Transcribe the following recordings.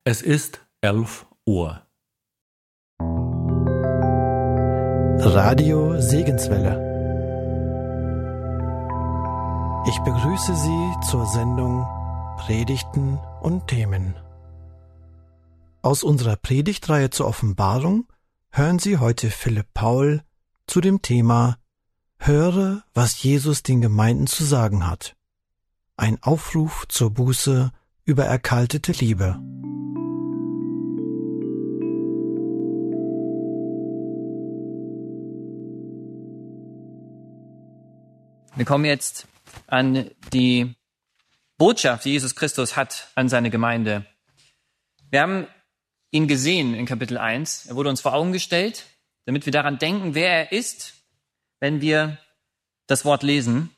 Es ist 11 Uhr. Radio Segenswelle. Ich begrüße Sie zur Sendung Predigten und Themen. Aus unserer Predigtreihe zur Offenbarung hören Sie heute Philipp Paul zu dem Thema Höre, was Jesus den Gemeinden zu sagen hat. Ein Aufruf zur Buße über erkaltete Liebe. Wir kommen jetzt an die Botschaft, die Jesus Christus hat an seine Gemeinde. Wir haben ihn gesehen in Kapitel 1. Er wurde uns vor Augen gestellt, damit wir daran denken, wer er ist, wenn wir das Wort lesen.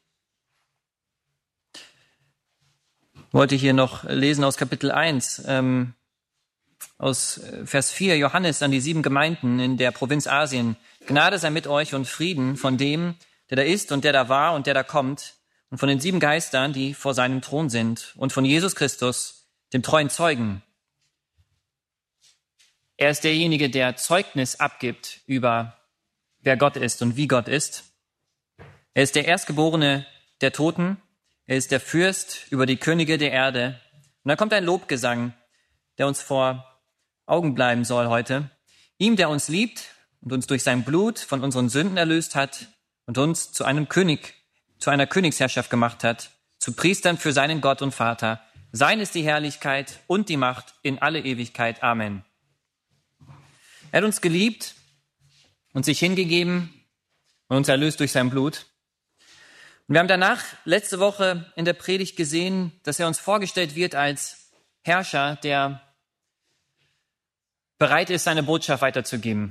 Ich wollte hier noch lesen aus Kapitel 1, aus Vers 4, Johannes an die 7 Gemeinden in der Provinz Asien. Gnade sei mit euch und Frieden von dem, der da ist und der da war und der da kommt, und von den 7 Geistern, die vor seinem Thron sind, und von Jesus Christus, dem treuen Zeugen. Er ist derjenige, der Zeugnis abgibt über wer Gott ist und wie Gott ist. Er ist der Erstgeborene der Toten. Er ist der Fürst über die Könige der Erde. Und da kommt ein Lobgesang, der uns vor Augen bleiben soll heute. Ihm, der uns liebt und uns durch sein Blut von unseren Sünden erlöst hat und uns zu einem König, zu einer Königsherrschaft gemacht hat, zu Priestern für seinen Gott und Vater. Sein ist die Herrlichkeit und die Macht in alle Ewigkeit. Amen. Er hat uns geliebt und sich hingegeben und uns erlöst durch sein Blut. Und wir haben danach letzte Woche in der Predigt gesehen, dass er uns vorgestellt wird als Herrscher, der bereit ist, seine Botschaft weiterzugeben.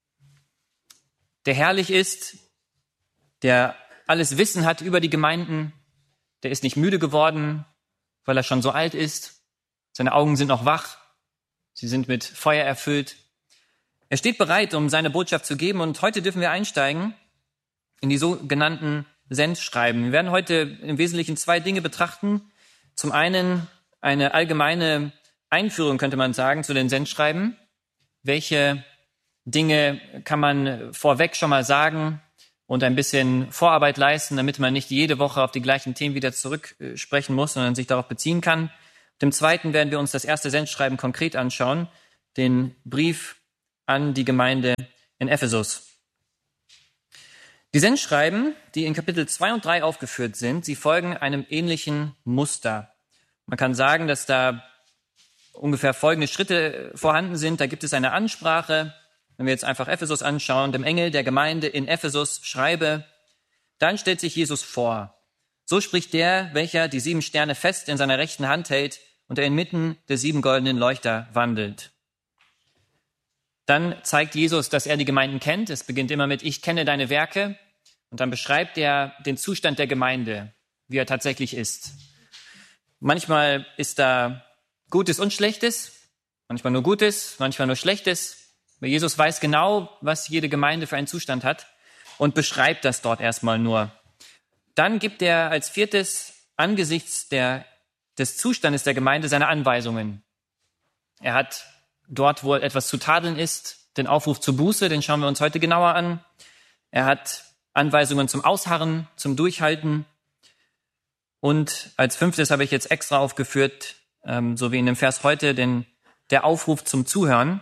Der herrlich ist, der alles Wissen hat über die Gemeinden, der ist nicht müde geworden, weil er schon so alt ist. Seine Augen sind noch wach, sie sind mit Feuer erfüllt. Er steht bereit, um seine Botschaft zu geben, und heute dürfen wir einsteigen in die sogenannten Sendschreiben. Wir werden heute im Wesentlichen 2 Dinge betrachten. Zum einen eine allgemeine Einführung, könnte man sagen, zu den Sendschreiben. Welche Dinge kann man vorweg schon mal sagen und ein bisschen Vorarbeit leisten, damit man nicht jede Woche auf die gleichen Themen wieder zurücksprechen muss, sondern sich darauf beziehen kann. Dem Zweiten werden wir uns das erste Sendschreiben konkret anschauen, den Brief an die Gemeinde in Ephesus. Die Sendschreiben, die in Kapitel 2 und 3 aufgeführt sind, sie folgen einem ähnlichen Muster. Man kann sagen, dass da ungefähr folgende Schritte vorhanden sind. Da gibt es eine Ansprache. Wenn wir jetzt einfach Ephesus anschauen, dem Engel der Gemeinde in Ephesus schreibe, dann stellt sich Jesus vor. So spricht der, welcher die 7 Sterne fest in seiner rechten Hand hält und der inmitten der 7 goldenen Leuchter wandelt. Dann zeigt Jesus, dass er die Gemeinden kennt. Es beginnt immer mit, ich kenne deine Werke. Und dann beschreibt er den Zustand der Gemeinde, wie er tatsächlich ist. Manchmal ist da Gutes und Schlechtes, manchmal nur Gutes, manchmal nur Schlechtes. Aber Jesus weiß genau, was jede Gemeinde für einen Zustand hat und beschreibt das dort erstmal nur. Dann gibt er als 4. angesichts des Zustandes der Gemeinde seine Anweisungen. Er hat dort, wo etwas zu tadeln ist, den Aufruf zur Buße, den schauen wir uns heute genauer an. Er hat Anweisungen zum Ausharren, zum Durchhalten. Und als 5. habe ich jetzt extra aufgeführt, so wie in dem Vers heute, der Aufruf zum Zuhören.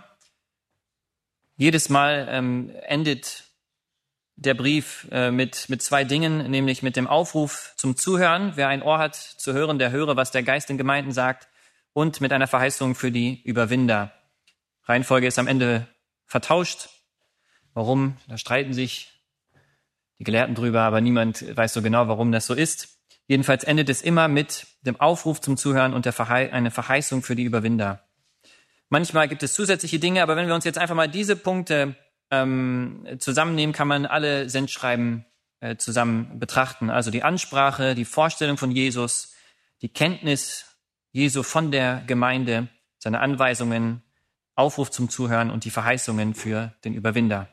Jedes Mal endet der Brief mit 2 Dingen, nämlich mit dem Aufruf zum Zuhören. Wer ein Ohr hat zu hören, der höre, was der Geist den Gemeinden sagt. Und mit einer Verheißung für die Überwinder. Reihenfolge ist am Ende vertauscht. Warum? Da streiten sich die Gelehrten drüber, aber niemand weiß so genau, warum das so ist. Jedenfalls endet es immer mit dem Aufruf zum Zuhören und eine Verheißung für die Überwinder. Manchmal gibt es zusätzliche Dinge, aber wenn wir uns jetzt einfach mal diese Punkte zusammennehmen, kann man alle Sendschreiben zusammen betrachten. Also die Ansprache, die Vorstellung von Jesus, die Kenntnis Jesu von der Gemeinde, seine Anweisungen, Aufruf zum Zuhören und die Verheißungen für den Überwinder.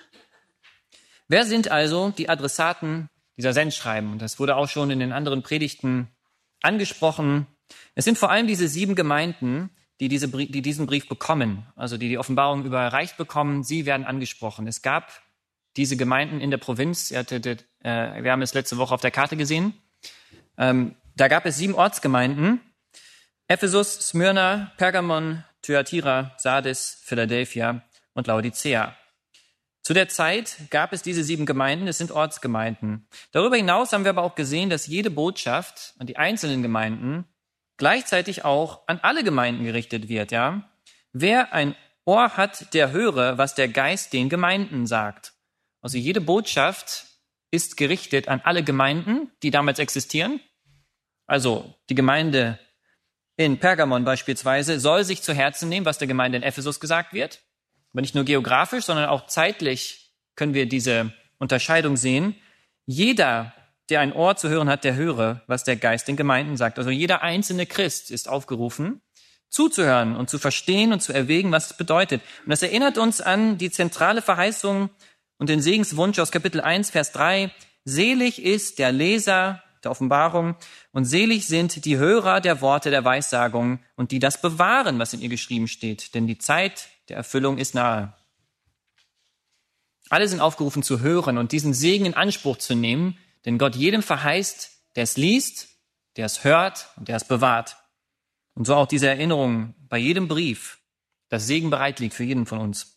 Wer sind also die Adressaten dieser Sendschreiben? Und das wurde auch schon in den anderen Predigten angesprochen. Es sind vor allem diese 7 Gemeinden, die diesen Brief bekommen, also die Offenbarung überreicht bekommen, sie werden angesprochen. Es gab diese Gemeinden in der Provinz, wir haben es letzte Woche auf der Karte gesehen, da gab es 7 Ortsgemeinden: Ephesus, Smyrna, Pergamon, Thyatira, Sardis, Philadelphia und Laodicea. Zu der Zeit gab es diese 7 Gemeinden, es sind Ortsgemeinden. Darüber hinaus haben wir aber auch gesehen, dass jede Botschaft an die einzelnen Gemeinden gleichzeitig auch an alle Gemeinden gerichtet wird. Ja? Wer ein Ohr hat, der höre, was der Geist den Gemeinden sagt. Also jede Botschaft ist gerichtet an alle Gemeinden, die damals existieren. Also die Gemeinde in Pergamon beispielsweise soll sich zu Herzen nehmen, was der Gemeinde in Ephesus gesagt wird. Aber nicht nur geografisch, sondern auch zeitlich können wir diese Unterscheidung sehen. Jeder, der ein Ohr zu hören hat, der höre, was der Geist den Gemeinden sagt. Also jeder einzelne Christ ist aufgerufen, zuzuhören und zu verstehen und zu erwägen, was es bedeutet. Und das erinnert uns an die zentrale Verheißung und den Segenswunsch aus Kapitel 1, Vers 3. Selig ist der Leser der Offenbarung und selig sind die Hörer der Worte der Weissagung und die das bewahren, was in ihr geschrieben steht. Denn die Zeit der Erfüllung ist nahe. Alle sind aufgerufen zu hören und diesen Segen in Anspruch zu nehmen, denn Gott jedem verheißt, der es liest, der es hört und der es bewahrt. Und so auch diese Erinnerung bei jedem Brief, dass Segen bereit liegt für jeden von uns.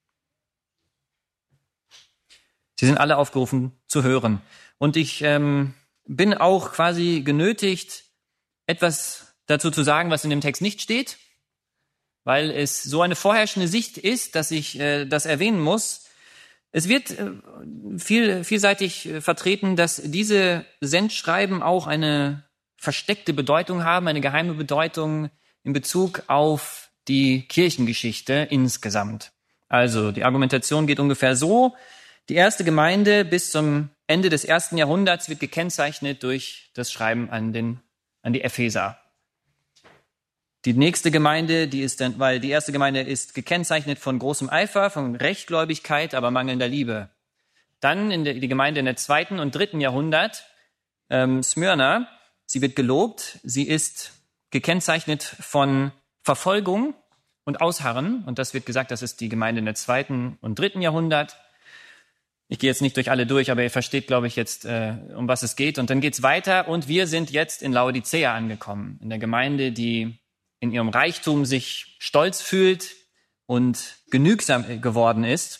Sie sind alle aufgerufen zu hören. Und ich bin auch quasi genötigt, etwas dazu zu sagen, was in dem Text nicht steht, weil es so eine vorherrschende Sicht ist, dass ich das erwähnen muss. Es wird vielseitig vertreten, dass diese Sendschreiben auch eine versteckte Bedeutung haben, eine geheime Bedeutung in Bezug auf die Kirchengeschichte insgesamt. Also die Argumentation geht ungefähr so: Die erste Gemeinde bis zum Ende des 1. Jahrhunderts wird gekennzeichnet durch das Schreiben an die Epheser. Die nächste Gemeinde, weil die erste Gemeinde ist gekennzeichnet von großem Eifer, von Rechtgläubigkeit, aber mangelnder Liebe. Dann die Gemeinde in der 2. und 3. Jahrhundert, Smyrna, sie wird gelobt, sie ist gekennzeichnet von Verfolgung und Ausharren. Und das wird gesagt, das ist die Gemeinde in der 2. und 3. Jahrhundert. Ich gehe jetzt nicht durch alle durch, aber ihr versteht, glaube ich, jetzt, um was es geht. Und dann geht's weiter und wir sind jetzt in Laodicea angekommen, in der Gemeinde, die in ihrem Reichtum sich stolz fühlt und genügsam geworden ist.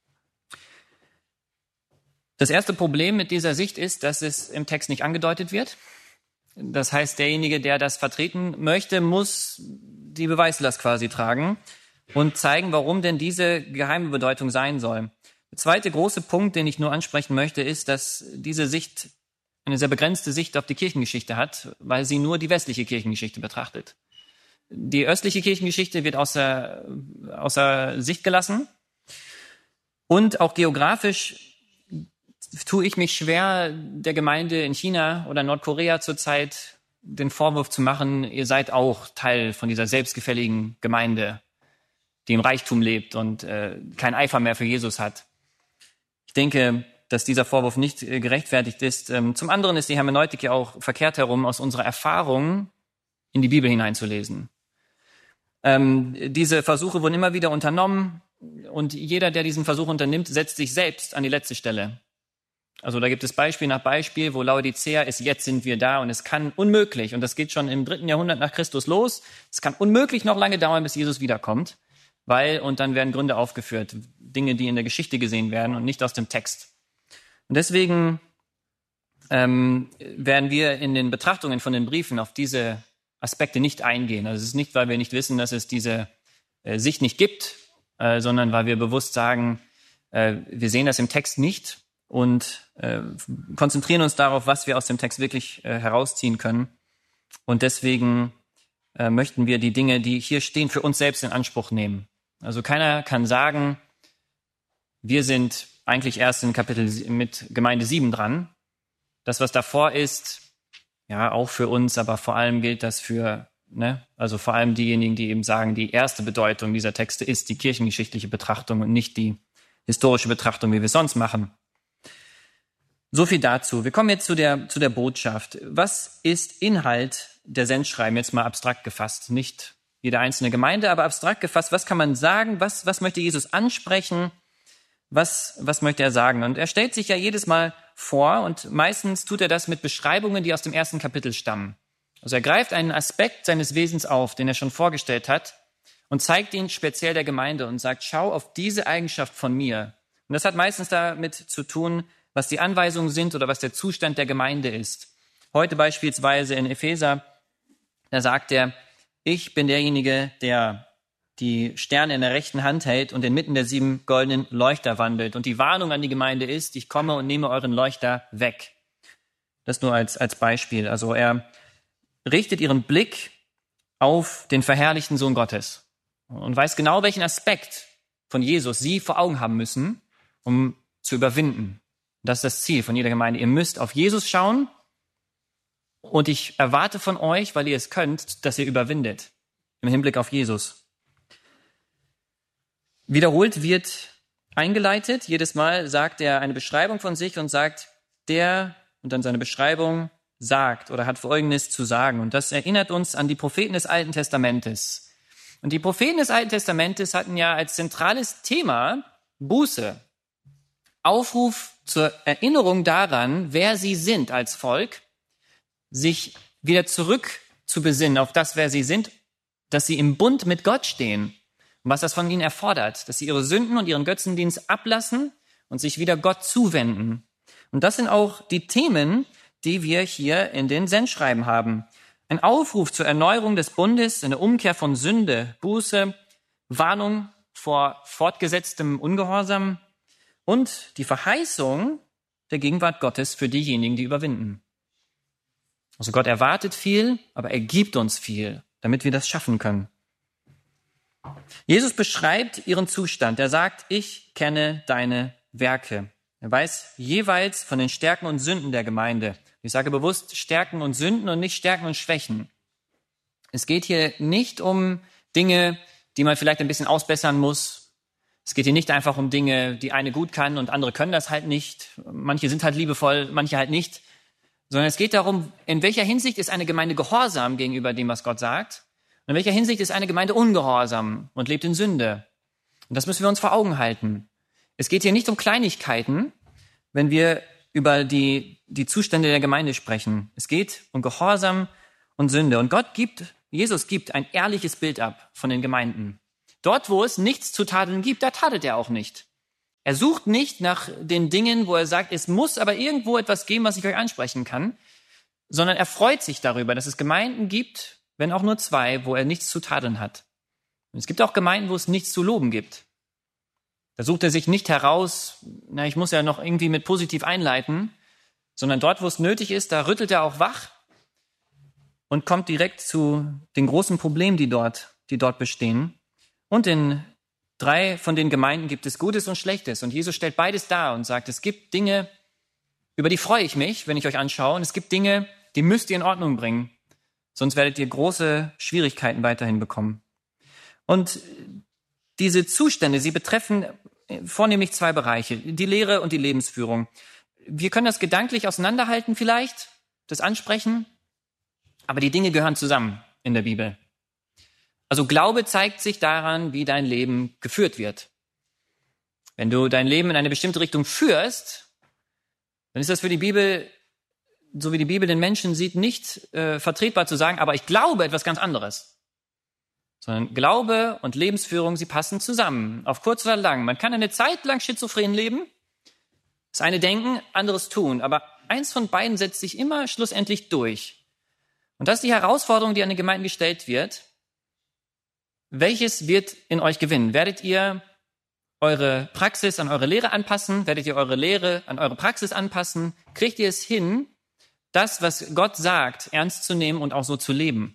Das erste Problem mit dieser Sicht ist, dass es im Text nicht angedeutet wird. Das heißt, derjenige, der das vertreten möchte, muss die Beweislast quasi tragen und zeigen, warum denn diese geheime Bedeutung sein soll. Der zweite große Punkt, den ich nur ansprechen möchte, ist, dass diese Sicht eine sehr begrenzte Sicht auf die Kirchengeschichte hat, weil sie nur die westliche Kirchengeschichte betrachtet. Die östliche Kirchengeschichte wird außer Sicht gelassen. Und auch geografisch tue ich mich schwer, der Gemeinde in China oder Nordkorea zurzeit den Vorwurf zu machen, ihr seid auch Teil von dieser selbstgefälligen Gemeinde, die im Reichtum lebt und kein Eifer mehr für Jesus hat. Ich denke, dass dieser Vorwurf nicht gerechtfertigt ist. Zum anderen ist die Hermeneutik ja auch verkehrt herum, aus unserer Erfahrung in die Bibel hineinzulesen. Diese Versuche wurden immer wieder unternommen und jeder, der diesen Versuch unternimmt, setzt sich selbst an die letzte Stelle. Also da gibt es Beispiel nach Beispiel, wo Laodicea ist, jetzt sind wir da und es kann unmöglich, und das geht schon im 3. Jahrhundert nach Christus los, es kann unmöglich noch lange dauern, bis Jesus wiederkommt, und dann werden Gründe aufgeführt, Dinge, die in der Geschichte gesehen werden und nicht aus dem Text. Und deswegen werden wir in den Betrachtungen von den Briefen auf diese Aspekte nicht eingehen. Also es ist nicht, weil wir nicht wissen, dass es diese Sicht nicht gibt, sondern weil wir bewusst sagen, wir sehen das im Text nicht und konzentrieren uns darauf, was wir aus dem Text wirklich herausziehen können. Und deswegen möchten wir die Dinge, die hier stehen, für uns selbst in Anspruch nehmen. Also keiner kann sagen, wir sind eigentlich erst in Kapitel mit Gemeinde 7 dran. Das, was davor ist, ja, auch für uns, aber vor allem gilt das also vor allem diejenigen, die eben sagen, die erste Bedeutung dieser Texte ist die kirchengeschichtliche Betrachtung und nicht die historische Betrachtung, wie wir es sonst machen. So viel dazu. Wir kommen jetzt zu der Botschaft. Was ist Inhalt der Sendschreiben, jetzt mal abstrakt gefasst, nicht jede einzelne Gemeinde, aber abstrakt gefasst, was kann man sagen, was möchte Jesus ansprechen, was möchte er sagen? Und er stellt sich ja jedes Mal vor und meistens tut er das mit Beschreibungen, die aus dem ersten Kapitel stammen. Also er greift einen Aspekt seines Wesens auf, den er schon vorgestellt hat und zeigt ihn speziell der Gemeinde und sagt, schau auf diese Eigenschaft von mir. Und das hat meistens damit zu tun, was die Anweisungen sind oder was der Zustand der Gemeinde ist. Heute beispielsweise in Epheser, da sagt er, ich bin derjenige, der die Sterne in der rechten Hand hält und inmitten der 7 goldenen Leuchter wandelt. Und die Warnung an die Gemeinde ist, ich komme und nehme euren Leuchter weg. Das nur als Beispiel. Also er richtet ihren Blick auf den verherrlichten Sohn Gottes und weiß genau, welchen Aspekt von Jesus sie vor Augen haben müssen, um zu überwinden. Das ist das Ziel von jeder Gemeinde. Ihr müsst auf Jesus schauen und ich erwarte von euch, weil ihr es könnt, dass ihr überwindet im Hinblick auf Jesus. Wiederholt wird eingeleitet. Jedes Mal sagt er eine Beschreibung von sich und sagt, der und dann seine Beschreibung sagt oder hat Folgendes zu sagen. Und das erinnert uns an die Propheten des Alten Testamentes. Und die Propheten des Alten Testamentes hatten ja als zentrales Thema Buße. Aufruf zur Erinnerung daran, wer sie sind als Volk, sich wieder zurück zu besinnen auf das, wer sie sind, dass sie im Bund mit Gott stehen. Und was das von ihnen erfordert, dass sie ihre Sünden und ihren Götzendienst ablassen und sich wieder Gott zuwenden. Und das sind auch die Themen, die wir hier in den Sendschreiben haben. Ein Aufruf zur Erneuerung des Bundes, eine Umkehr von Sünde, Buße, Warnung vor fortgesetztem Ungehorsam und die Verheißung der Gegenwart Gottes für diejenigen, die überwinden. Also Gott erwartet viel, aber er gibt uns viel, damit wir das schaffen können. Jesus beschreibt ihren Zustand. Er sagt, ich kenne deine Werke. Er weiß jeweils von den Stärken und Sünden der Gemeinde. Ich sage bewusst Stärken und Sünden und nicht Stärken und Schwächen. Es geht hier nicht um Dinge, die man vielleicht ein bisschen ausbessern muss. Es geht hier nicht einfach um Dinge, die eine gut kann und andere können das halt nicht. Manche sind halt liebevoll, manche halt nicht. Sondern es geht darum, in welcher Hinsicht ist eine Gemeinde gehorsam gegenüber dem, was Gott sagt. Und in welcher Hinsicht ist eine Gemeinde ungehorsam und lebt in Sünde. Und das müssen wir uns vor Augen halten. Es geht hier nicht um Kleinigkeiten, wenn wir über die Zustände der Gemeinde sprechen. Es geht um Gehorsam und Sünde. Und Jesus gibt ein ehrliches Bild ab von den Gemeinden. Dort, wo es nichts zu tadeln gibt, da tadelt er auch nicht. Er sucht nicht nach den Dingen, wo er sagt, es muss aber irgendwo etwas geben, was ich euch ansprechen kann, sondern er freut sich darüber, dass es Gemeinden gibt, wenn auch nur 2, wo er nichts zu tadeln hat. Und es gibt auch Gemeinden, wo es nichts zu loben gibt. Da sucht er sich nicht heraus, ich muss ja noch irgendwie mit positiv einleiten, sondern dort, wo es nötig ist, da rüttelt er auch wach und kommt direkt zu den großen Problemen, die dort bestehen. Und in 3 von den Gemeinden gibt es Gutes und Schlechtes. Und Jesus stellt beides dar und sagt, es gibt Dinge, über die freue ich mich, wenn ich euch anschaue. Und es gibt Dinge, die müsst ihr in Ordnung bringen. Sonst werdet ihr große Schwierigkeiten weiterhin bekommen. Und diese Zustände, sie betreffen vornehmlich 2 Bereiche, die Lehre und die Lebensführung. Wir können das gedanklich auseinanderhalten vielleicht, das ansprechen, aber die Dinge gehören zusammen in der Bibel. Also Glaube zeigt sich daran, wie dein Leben geführt wird. Wenn du dein Leben in eine bestimmte Richtung führst, dann ist das für die Bibel, so wie die Bibel den Menschen sieht, nicht vertretbar zu sagen, aber ich glaube etwas ganz anderes. Sondern Glaube und Lebensführung, sie passen zusammen, auf kurz oder lang. Man kann eine Zeit lang schizophren leben, das eine denken, anderes tun, aber eins von beiden setzt sich immer schlussendlich durch. Und das ist die Herausforderung, die an die Gemeinden gestellt wird. Welches wird in euch gewinnen? Werdet ihr eure Praxis an eure Lehre anpassen? Werdet ihr eure Lehre an eure Praxis anpassen? Kriegt ihr es hin, das, was Gott sagt, ernst zu nehmen und auch so zu leben?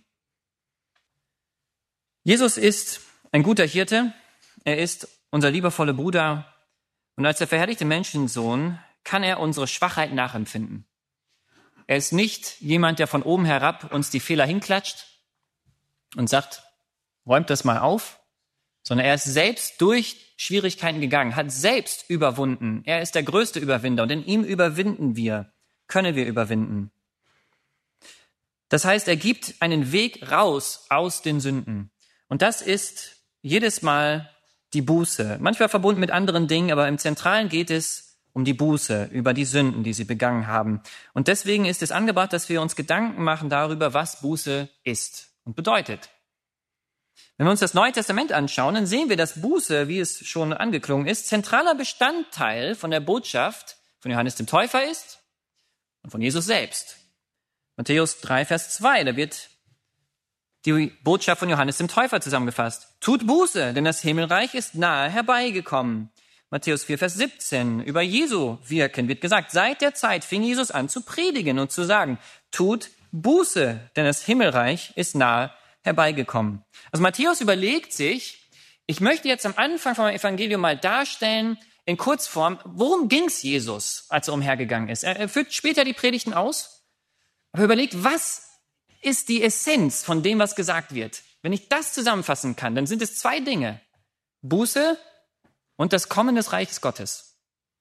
Jesus ist ein guter Hirte. Er ist unser liebevoller Bruder. Und als der verherrlichte Menschensohn kann er unsere Schwachheit nachempfinden. Er ist nicht jemand, der von oben herab uns die Fehler hinklatscht und sagt, räumt das mal auf, sondern er ist selbst durch Schwierigkeiten gegangen, hat selbst überwunden. Er ist der größte Überwinder und in ihm können wir überwinden. Das heißt, er gibt einen Weg raus aus den Sünden. Und das ist jedes Mal die Buße. Manchmal verbunden mit anderen Dingen, aber im Zentralen geht es um die Buße, über die Sünden, die sie begangen haben. Und deswegen ist es angebracht, dass wir uns Gedanken machen darüber, was Buße ist und bedeutet. Wenn wir uns das Neue Testament anschauen, dann sehen wir, dass Buße, wie es schon angeklungen ist, zentraler Bestandteil von der Botschaft von Johannes dem Täufer ist und von Jesus selbst. Matthäus 3, Vers 2, da wird die Botschaft von Johannes dem Täufer zusammengefasst. Tut Buße, denn das Himmelreich ist nahe herbeigekommen. Matthäus 4, Vers 17, über Jesu Wirken wird gesagt, seit der Zeit fing Jesus an zu predigen und zu sagen, tut Buße, denn das Himmelreich ist nahe herbeigekommen. Also Matthäus überlegt sich, ich möchte jetzt am Anfang vom Evangelium mal darstellen, in Kurzform, worum ging es Jesus, als er umhergegangen ist. Er führt später die Predigten aus, aber überlegt, was ist die Essenz von dem, was gesagt wird. Wenn ich das zusammenfassen kann, dann sind es zwei Dinge. Buße und das Kommen des Reiches Gottes.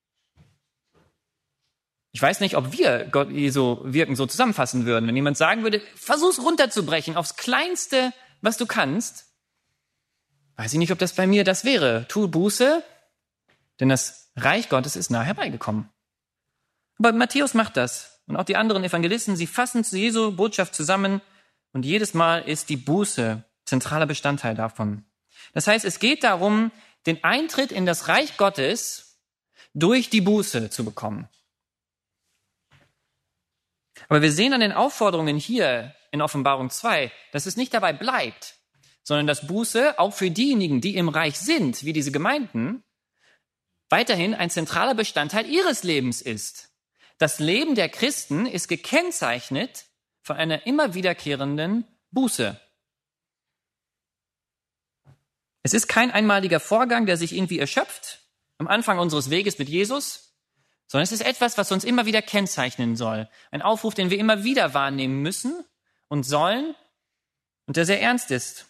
Ich weiß nicht, ob wir Gott Jesu Wirken so zusammenfassen würden. Wenn jemand sagen würde, versuch's runterzubrechen aufs Kleinste, was du kannst, weiß ich nicht, ob das bei mir das wäre. Tu Buße, denn das Reich Gottes ist nahe herbeigekommen. Aber Matthäus macht das. Und auch die anderen Evangelisten, sie fassen zu Jesu Botschaft zusammen und jedes Mal ist die Buße zentraler Bestandteil davon. Das heißt, es geht darum, den Eintritt in das Reich Gottes durch die Buße zu bekommen. Aber wir sehen an den Aufforderungen hier in Offenbarung 2, dass es nicht dabei bleibt, sondern dass Buße auch für diejenigen, die im Reich sind, wie diese Gemeinden, weiterhin ein zentraler Bestandteil ihres Lebens ist. Das Leben der Christen ist gekennzeichnet von einer immer wiederkehrenden Buße. Es ist kein einmaliger Vorgang, der sich irgendwie erschöpft am Anfang unseres Weges mit Jesus, sondern es ist etwas, was uns immer wieder kennzeichnen soll. Ein Aufruf, den wir immer wieder wahrnehmen müssen und sollen und der sehr ernst ist.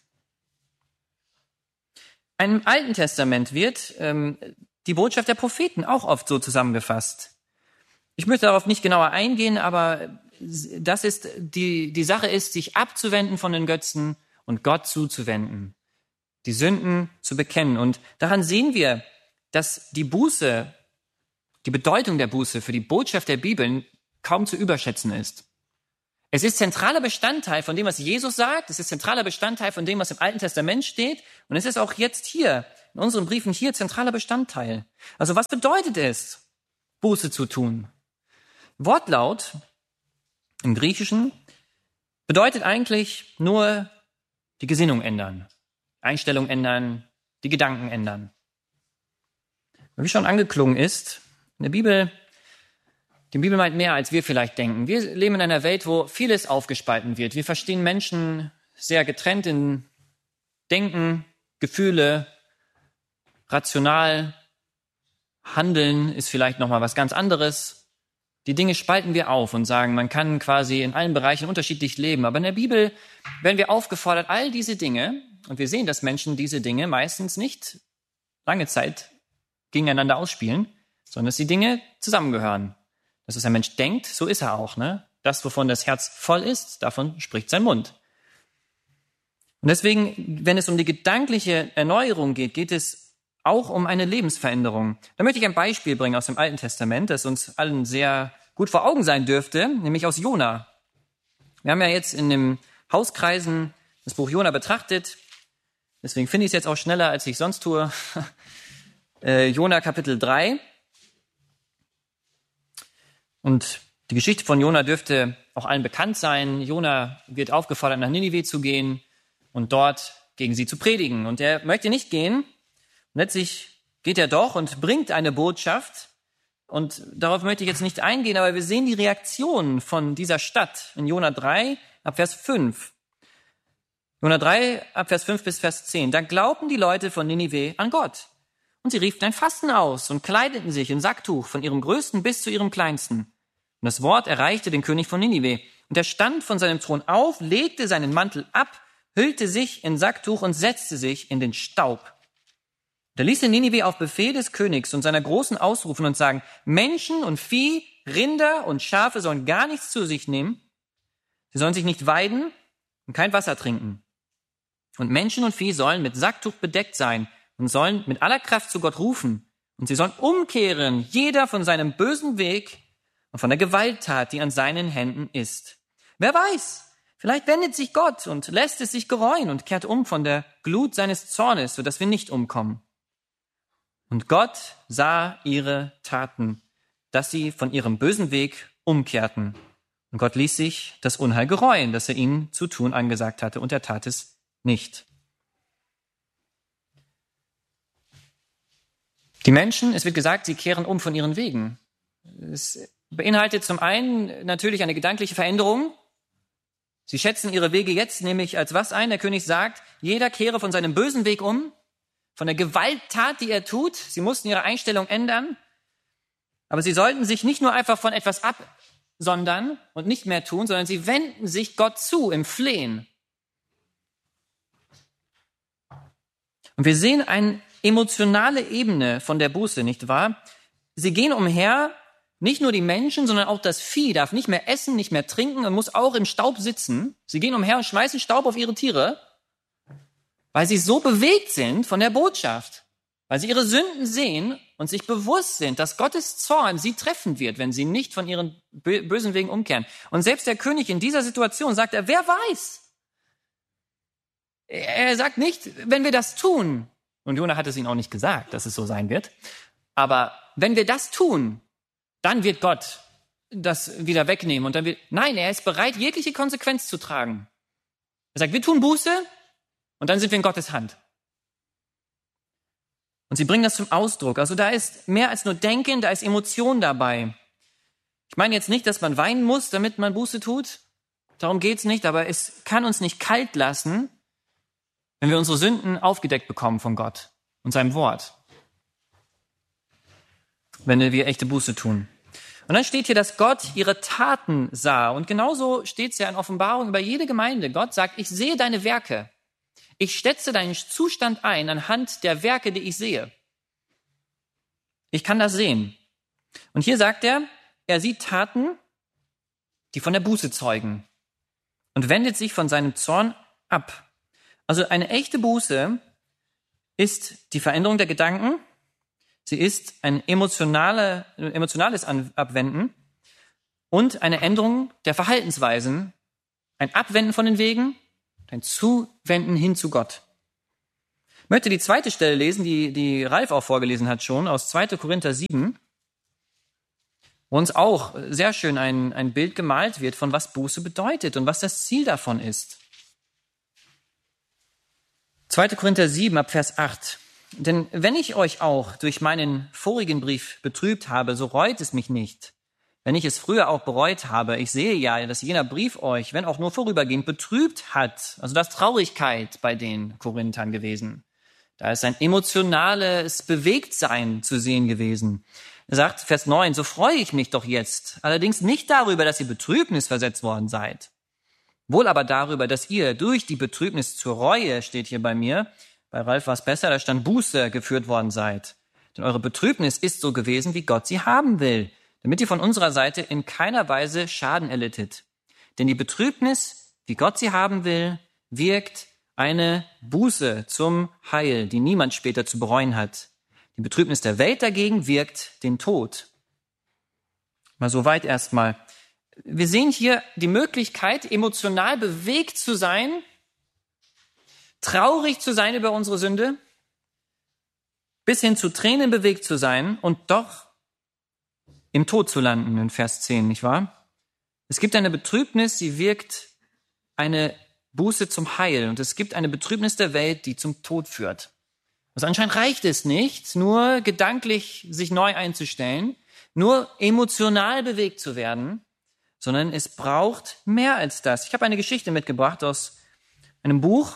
Im Alten Testament wird die Botschaft der Propheten auch oft so zusammengefasst. Ich möchte darauf nicht genauer eingehen, aber das ist die Sache ist, sich abzuwenden von den Götzen und Gott zuzuwenden, die Sünden zu bekennen. Und daran sehen wir, dass die Buße, die Bedeutung der Buße für die Botschaft der Bibel kaum zu überschätzen ist. Es ist zentraler Bestandteil von dem, was Jesus sagt. Es ist zentraler Bestandteil von dem, was im Alten Testament steht. Und es ist auch jetzt hier, in unseren Briefen hier, zentraler Bestandteil. Also was bedeutet es, Buße zu tun? Wortlaut im Griechischen bedeutet eigentlich nur die Gesinnung ändern, Einstellung ändern, die Gedanken ändern. Wie schon angeklungen ist, in der Bibel, die Bibel meint mehr, als wir vielleicht denken. Wir leben in einer Welt, wo vieles aufgespalten wird. Wir verstehen Menschen sehr getrennt in Denken, Gefühle, rational. Handeln ist vielleicht nochmal was ganz anderes. Die Dinge spalten wir auf und sagen, man kann quasi in allen Bereichen unterschiedlich leben. Aber in der Bibel werden wir aufgefordert, all diese Dinge, und wir sehen, dass Menschen diese Dinge meistens nicht lange Zeit gegeneinander ausspielen, sondern dass die Dinge zusammengehören. Dass was ein Mensch denkt, so ist er auch. Ne? Das, wovon das Herz voll ist, davon spricht sein Mund. Und deswegen, wenn es um die gedankliche Erneuerung geht, geht es auch um eine Lebensveränderung. Da möchte ich ein Beispiel bringen aus dem Alten Testament, das uns allen sehr gut vor Augen sein dürfte, nämlich aus Jona. Wir haben ja jetzt in den Hauskreisen das Buch Jona betrachtet. Deswegen finde ich es jetzt auch schneller, als ich sonst tue. Jona Kapitel 3. Und die Geschichte von Jona dürfte auch allen bekannt sein. Jona wird aufgefordert, nach Ninive zu gehen und dort gegen sie zu predigen. Und er möchte nicht gehen. Und letztlich geht er doch und bringt eine Botschaft. Und darauf möchte ich jetzt nicht eingehen, aber wir sehen die Reaktion von dieser Stadt in Jona 3 ab Vers 5. Jona 3 ab Vers 5 bis Vers 10. Da glaubten die Leute von Ninive an Gott. Und sie riefen ein Fasten aus und kleideten sich in Sacktuch von ihrem Größten bis zu ihrem Kleinsten. Und das Wort erreichte den König von Ninive. Und er stand von seinem Thron auf, legte seinen Mantel ab, hüllte sich in Sacktuch und setzte sich in den Staub. Da ließ er Ninive auf Befehl des Königs und seiner Großen ausrufen und sagen, Menschen und Vieh, Rinder und Schafe sollen gar nichts zu sich nehmen. Sie sollen sich nicht weiden und kein Wasser trinken. Und Menschen und Vieh sollen mit Sacktuch bedeckt sein und sollen mit aller Kraft zu Gott rufen. Und sie sollen umkehren, jeder von seinem bösen Weg und von der Gewalttat, die an seinen Händen ist. Wer weiß, vielleicht wendet sich Gott und lässt es sich gereuen und kehrt um von der Glut seines Zornes, sodass wir nicht umkommen. Und Gott sah ihre Taten, dass sie von ihrem bösen Weg umkehrten. Und Gott ließ sich das Unheil gereuen, das er ihnen zu tun angesagt hatte, und er tat es nicht. Die Menschen, es wird gesagt, sie kehren um von ihren Wegen. Es beinhaltet zum einen natürlich eine gedankliche Veränderung. Sie schätzen ihre Wege jetzt nämlich als was ein? Der König sagt, jeder kehre von seinem bösen Weg um, von der Gewalttat, die er tut. Sie mussten ihre Einstellung ändern. Aber sie sollten sich nicht nur einfach von etwas absondern und nicht mehr tun, sondern sie wenden sich Gott zu im Flehen. Und wir sehen eine emotionale Ebene von der Buße, nicht wahr? Sie gehen umher, nicht nur die Menschen, sondern auch das Vieh darf nicht mehr essen, nicht mehr trinken und muss auch im Staub sitzen. Sie gehen umher und schmeißen Staub auf ihre Tiere, weil sie so bewegt sind von der Botschaft, weil sie ihre Sünden sehen und sich bewusst sind, dass Gottes Zorn sie treffen wird, wenn sie nicht von ihren bösen Wegen umkehren. Und selbst der König in dieser Situation sagt er, wer weiß? Er sagt nicht, wenn wir das tun, und Jona hat es ihnen auch nicht gesagt, dass es so sein wird, aber wenn wir das tun, dann wird Gott das wieder wegnehmen. Und dann nein, er ist bereit, jegliche Konsequenz zu tragen. Er sagt, wir tun Buße und dann sind wir in Gottes Hand. Und sie bringen das zum Ausdruck. Also da ist mehr als nur Denken, da ist Emotion dabei. Ich meine jetzt nicht, dass man weinen muss, damit man Buße tut. Darum geht's nicht, aber es kann uns nicht kalt lassen, wenn wir unsere Sünden aufgedeckt bekommen von Gott und seinem Wort. Wenn wir echte Buße tun. Und dann steht hier, dass Gott ihre Taten sah. Und genauso steht es ja in Offenbarung über jede Gemeinde. Gott sagt, ich sehe deine Werke. Ich schätze deinen Zustand ein anhand der Werke, die ich sehe. Ich kann das sehen. Und hier sagt er sieht Taten, die von der Buße zeugen und wendet sich von seinem Zorn ab. Also eine echte Buße ist die Veränderung der Gedanken. Sie ist ein emotionales Abwenden und eine Änderung der Verhaltensweisen, ein Abwenden von den Wegen, ein Zuwenden hin zu Gott. Ich möchte die zweite Stelle lesen, die Ralf auch vorgelesen hat schon, aus 2. Korinther 7, wo uns auch sehr schön ein Bild gemalt wird, von was Buße bedeutet und was das Ziel davon ist. 2. Korinther 7, ab Vers 8. Denn wenn ich euch auch durch meinen vorigen Brief betrübt habe, so reut es mich nicht. Wenn ich es früher auch bereut habe, ich sehe ja, dass jener Brief euch, wenn auch nur vorübergehend, betrübt hat. Also das ist Traurigkeit bei den Korinthern gewesen. Da ist ein emotionales Bewegtsein zu sehen gewesen. Er sagt, Vers 9, so freue ich mich doch jetzt, allerdings nicht darüber, dass ihr Betrübnis versetzt worden seid. Wohl aber darüber, dass ihr durch die Betrübnis zur Reue, steht hier bei mir, bei Ralf war es besser, da stand Buße, geführt worden seid. Denn eure Betrübnis ist so gewesen, wie Gott sie haben will, damit ihr von unserer Seite in keiner Weise Schaden erlittet. Denn die Betrübnis, wie Gott sie haben will, wirkt eine Buße zum Heil, die niemand später zu bereuen hat. Die Betrübnis der Welt dagegen wirkt den Tod. Mal so weit erstmal. Wir sehen hier die Möglichkeit, emotional bewegt zu sein, traurig zu sein über unsere Sünde, bis hin zu Tränen bewegt zu sein und doch im Tod zu landen, in Vers 10, nicht wahr? Es gibt eine Betrübnis, sie wirkt eine Buße zum Heil. Und es gibt eine Betrübnis der Welt, die zum Tod führt. Also anscheinend reicht es nicht, nur gedanklich sich neu einzustellen, nur emotional bewegt zu werden, sondern es braucht mehr als das. Ich habe eine Geschichte mitgebracht aus einem Buch.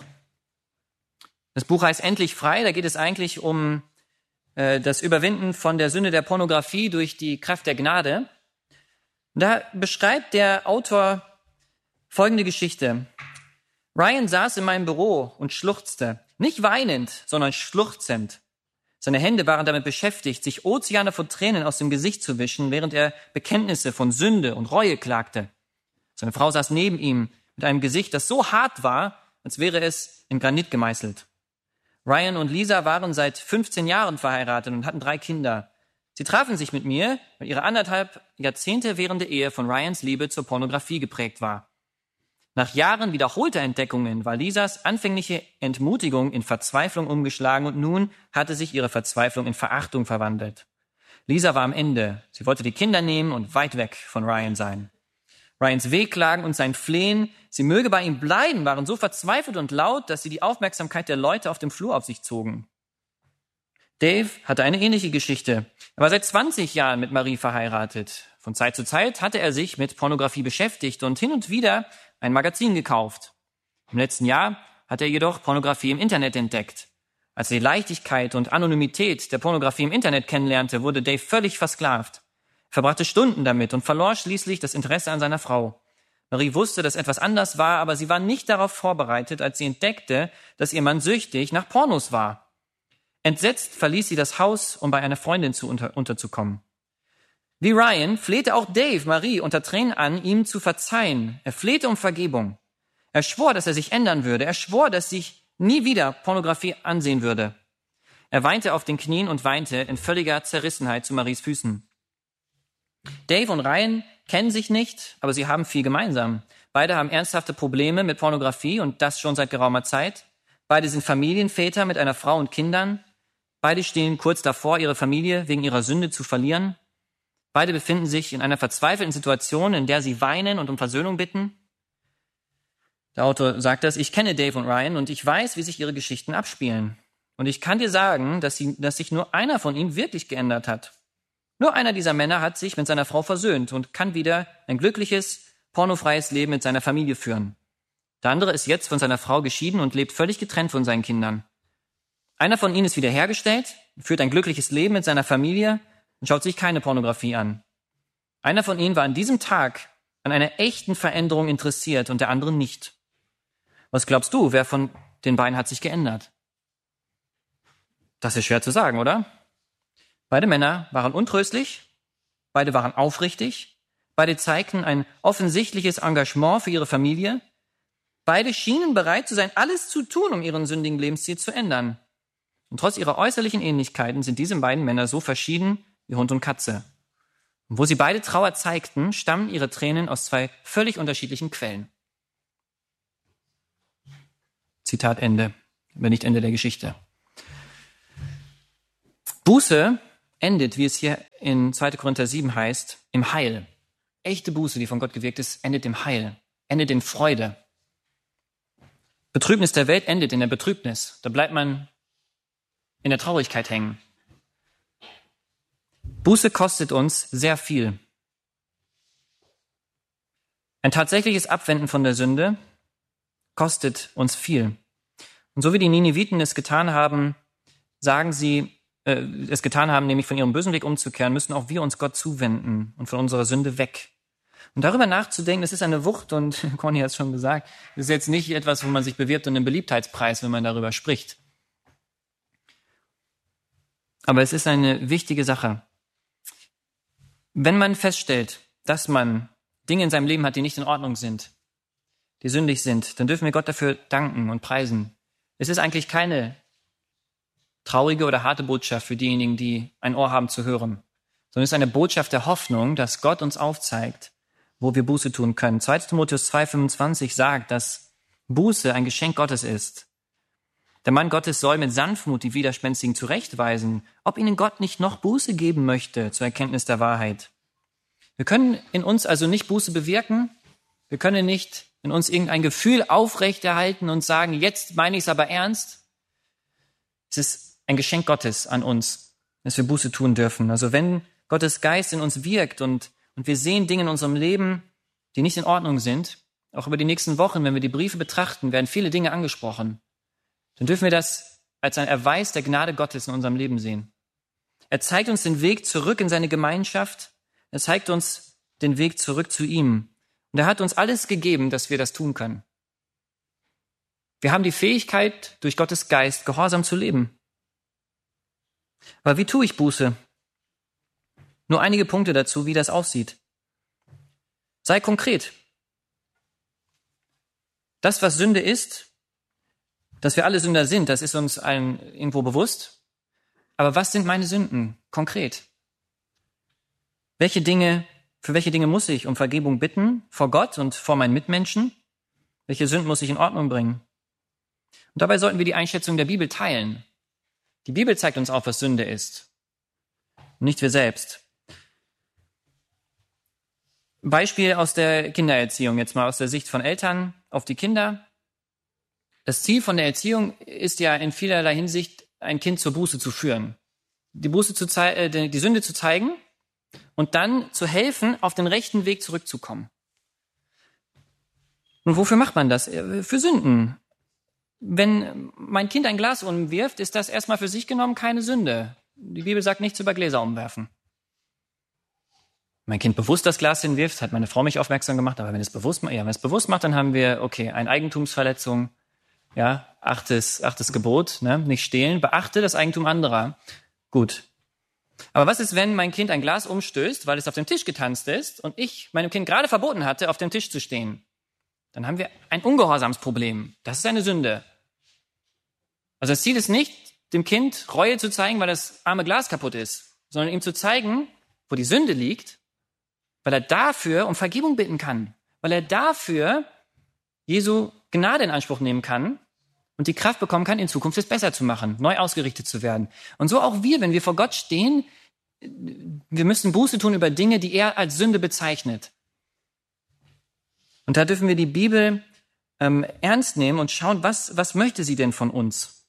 Das Buch heißt Endlich frei. Da geht es eigentlich um das Überwinden von der Sünde der Pornografie durch die Kraft der Gnade. Und da beschreibt der Autor folgende Geschichte. Ryan saß in meinem Büro und schluchzte. Nicht weinend, sondern schluchzend. Seine Hände waren damit beschäftigt, sich Ozeane von Tränen aus dem Gesicht zu wischen, während er Bekenntnisse von Sünde und Reue klagte. Seine Frau saß neben ihm mit einem Gesicht, das so hart war, als wäre es in Granit gemeißelt. Ryan und Lisa waren seit 15 Jahren verheiratet und hatten 3 Kinder. Sie trafen sich mit mir, weil ihre 1,5 Jahrzehnte währende Ehe von Ryans Liebe zur Pornografie geprägt war. Nach Jahren wiederholter Entdeckungen war Lisas anfängliche Entmutigung in Verzweiflung umgeschlagen und nun hatte sich ihre Verzweiflung in Verachtung verwandelt. Lisa war am Ende. Sie wollte die Kinder nehmen und weit weg von Ryan sein. Ryans Wehklagen und sein Flehen, sie möge bei ihm bleiben, waren so verzweifelt und laut, dass sie die Aufmerksamkeit der Leute auf dem Flur auf sich zogen. Dave hatte eine ähnliche Geschichte. Er war seit 20 Jahren mit Marie verheiratet. Von Zeit zu Zeit hatte er sich mit Pornografie beschäftigt und hin und wieder ein Magazin gekauft. Im letzten Jahr hat er jedoch Pornografie im Internet entdeckt. Als er die Leichtigkeit und Anonymität der Pornografie im Internet kennenlernte, wurde Dave völlig versklavt. Er verbrachte Stunden damit und verlor schließlich das Interesse an seiner Frau. Marie wusste, dass etwas anders war, aber sie war nicht darauf vorbereitet, als sie entdeckte, dass ihr Mann süchtig nach Pornos war. Entsetzt verließ sie das Haus, um bei einer Freundin unterzukommen. Wie Ryan flehte auch Dave Marie unter Tränen an, ihm zu verzeihen. Er flehte um Vergebung. Er schwor, dass er sich ändern würde. Er schwor, dass sich nie wieder Pornografie ansehen würde. Er weinte auf den Knien und weinte in völliger Zerrissenheit zu Maries Füßen. Dave und Ryan kennen sich nicht, aber sie haben viel gemeinsam. Beide haben ernsthafte Probleme mit Pornografie und das schon seit geraumer Zeit. Beide sind Familienväter mit einer Frau und Kindern. Beide stehen kurz davor, ihre Familie wegen ihrer Sünde zu verlieren. Beide befinden sich in einer verzweifelten Situation, in der sie weinen und um Versöhnung bitten. Der Autor sagt das: Ich kenne Dave und Ryan und ich weiß, wie sich ihre Geschichten abspielen. Und ich kann dir sagen, dass sich nur einer von ihnen wirklich geändert hat. Nur einer dieser Männer hat sich mit seiner Frau versöhnt und kann wieder ein glückliches, pornofreies Leben mit seiner Familie führen. Der andere ist jetzt von seiner Frau geschieden und lebt völlig getrennt von seinen Kindern. Einer von ihnen ist wiederhergestellt, führt ein glückliches Leben mit seiner Familie und schaut sich keine Pornografie an. Einer von ihnen war an diesem Tag an einer echten Veränderung interessiert und der andere nicht. Was glaubst du, wer von den beiden hat sich geändert? Das ist schwer zu sagen, oder? Beide Männer waren untröstlich, beide waren aufrichtig, beide zeigten ein offensichtliches Engagement für ihre Familie, beide schienen bereit zu sein, alles zu tun, um ihren sündigen Lebensstil zu ändern. Und trotz ihrer äußerlichen Ähnlichkeiten sind diese beiden Männer so verschieden wie Hund und Katze. Und wo sie beide Trauer zeigten, stammen ihre Tränen aus 2 völlig unterschiedlichen Quellen. Zitat Ende, aber nicht Ende der Geschichte. Buße endet, wie es hier in 2. Korinther 7 heißt, im Heil. Echte Buße, die von Gott gewirkt ist, endet im Heil, endet in Freude. Betrübnis der Welt endet in der Betrübnis. Da bleibt man in der Traurigkeit hängen. Buße kostet uns sehr viel. Ein tatsächliches Abwenden von der Sünde kostet uns viel. Und so wie die Nineviten es getan haben, nämlich von ihrem bösen Weg umzukehren, müssen auch wir uns Gott zuwenden und von unserer Sünde weg. Und darüber nachzudenken, das ist eine Wucht und Conny hat es schon gesagt, das ist jetzt nicht etwas, wo man sich bewirbt und einen Beliebtheitspreis, wenn man darüber spricht. Aber es ist eine wichtige Sache. Wenn man feststellt, dass man Dinge in seinem Leben hat, die nicht in Ordnung sind, die sündig sind, dann dürfen wir Gott dafür danken und preisen. Es ist eigentlich keine traurige oder harte Botschaft für diejenigen, die ein Ohr haben zu hören, sondern es ist eine Botschaft der Hoffnung, dass Gott uns aufzeigt, wo wir Buße tun können. 2. Timotheus 2,25 sagt, dass Buße ein Geschenk Gottes ist. Der Mann Gottes soll mit Sanftmut die Widerspenstigen zurechtweisen, ob ihnen Gott nicht noch Buße geben möchte zur Erkenntnis der Wahrheit. Wir können in uns also nicht Buße bewirken, wir können nicht in uns irgendein Gefühl aufrechterhalten und sagen, jetzt meine ich es aber ernst. Es ist ein Geschenk Gottes an uns, dass wir Buße tun dürfen. Also wenn Gottes Geist in uns wirkt und wir sehen Dinge in unserem Leben, die nicht in Ordnung sind, auch über die nächsten Wochen, wenn wir die Briefe betrachten, werden viele Dinge angesprochen. Dann dürfen wir das als ein Erweis der Gnade Gottes in unserem Leben sehen. Er zeigt uns den Weg zurück in seine Gemeinschaft. Er zeigt uns den Weg zurück zu ihm. Und er hat uns alles gegeben, dass wir das tun können. Wir haben die Fähigkeit, durch Gottes Geist gehorsam zu leben. Aber wie tue ich Buße? Nur einige Punkte dazu, wie das aussieht. Sei konkret. Das, was Sünde ist, Dass wir alle Sünder sind, das ist uns allen irgendwo bewusst. Aber was sind meine Sünden konkret? Für welche Dinge muss ich um Vergebung bitten vor Gott und vor meinen Mitmenschen? Welche Sünden muss ich in Ordnung bringen? Und dabei sollten wir die Einschätzung der Bibel teilen. Die Bibel zeigt uns auf, was Sünde ist. Und nicht wir selbst. Beispiel aus der Kindererziehung, jetzt mal aus der Sicht von Eltern auf die Kinder. Das Ziel von der Erziehung ist ja in vielerlei Hinsicht, ein Kind zur Buße zu führen. Die Sünde zu zeigen und dann zu helfen, auf den rechten Weg zurückzukommen. Und wofür macht man das? Für Sünden. Wenn mein Kind ein Glas umwirft, ist das erstmal für sich genommen keine Sünde. Die Bibel sagt nichts über Gläser umwerfen. Mein Kind bewusst das Glas hinwirft, hat meine Frau mich aufmerksam gemacht, aber wenn es bewusst macht, dann haben wir, eine Eigentumsverletzung, ja, achtes Gebot, ne, nicht stehlen, beachte das Eigentum anderer. Gut. Aber was ist, wenn mein Kind ein Glas umstößt, weil es auf dem Tisch getanzt ist und ich meinem Kind gerade verboten hatte, auf dem Tisch zu stehen? Dann haben wir ein Ungehorsamsproblem. Das ist eine Sünde. Also das Ziel ist nicht, dem Kind Reue zu zeigen, weil das arme Glas kaputt ist, sondern ihm zu zeigen, wo die Sünde liegt, weil er dafür um Vergebung bitten kann, weil er dafür Jesu Gnade in Anspruch nehmen kann und die Kraft bekommen kann, in Zukunft es besser zu machen, neu ausgerichtet zu werden. Und so auch wir, wenn wir vor Gott stehen, wir müssen Buße tun über Dinge, die er als Sünde bezeichnet. Und da dürfen wir die Bibel ernst nehmen und schauen, was möchte sie denn von uns?